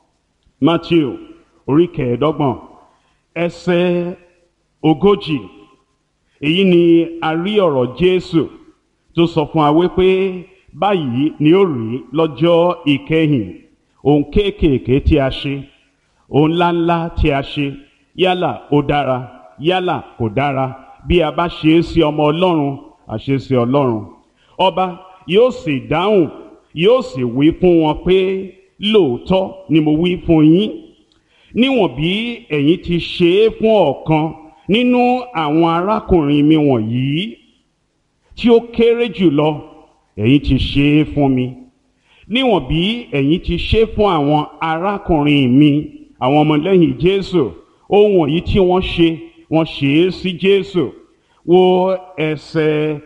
Mátíù orí kẹẹ̀ẹ́dọ́gbọ̀n, ẹsẹ̀ ogójì, èyí ni a rí ọ̀rọ̀ Jésù tó sọ fún wa wípé báyìí ni ó rí lọ́jọ́ ìkẹyìn. Ohun kéékèèké tí a ṣe, ohun ńláńlá tí a ṣe, yálà ó dára yálà kò dára, bí a bá ṣe é sí ọmọ Ọlọ́run, a ṣe é sí Ọlọ́run. Ọba yóò sì dáhùn, yóò sì wí fún wọn pé lóòótọ́ ni mo wí fún yín, níwọ̀n bí ẹ̀yin ti ṣe é fún ọ̀kan nínú àwọn arákùnrin mi wọ̀nyí tí ó kéré jùlọ, ẹ̀yin ti ṣe é fún mi. Níwọ̀n bí ẹ̀yin ti ṣe fún àwọn arákùnrin mi, àwọn ọmọlẹ́yìn Jésù, ohun wọ̀nyí tí wọ́n ṣe, wọ́n ṣe é sí Jésù. Wo ẹsẹ̀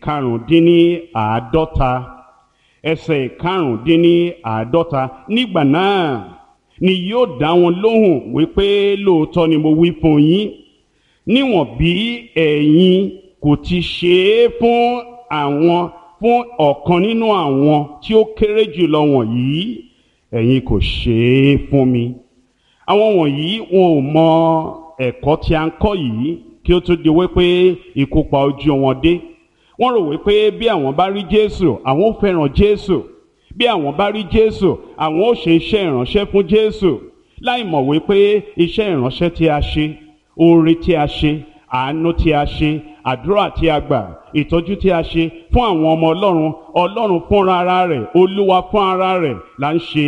ìkarùndínláàádọ́ta, ẹsẹ̀ ìkarùndínláàádọ́ta. Nígbà náà ni yóò dá wọn lóhùn wípé lóòótọ́ ni mo wí fún yín, níwọ̀n bí ẹ̀yin kò ti ṣe é fún àwọn fún ọ̀kan nínú àwọn tí ó kéré jùlọ wọ̀nyí, ẹ̀yin kò ṣe é fún mi. Àwọn wọ̀nyí wọn ò mọ ẹ̀kọ́ tí a ń kọ́ yìí kí ó tó di wípé ikú pa ojú wọn dé. Wọ́n rò wípé bí àwọn bá rí Jésù, àwọn ó fẹ́ràn Jésù. Bí àwọn bá rí Jésù, àwọn ó ṣe iṣẹ́ ìránṣẹ́ fún Jésù. láì mọ̀ wípé iṣẹ́ ìránṣẹ́ tí a ṣe, oore tí a ṣe, àánú tí a ṣe, àdúrà tí a gbà, ìtọ́jú tí a ṣe fún àwọn ọmọ Ọlọ́run, Ọlọ́run fúnra ara rẹ̀, Olúwa fún ara rẹ̀ là ń ṣe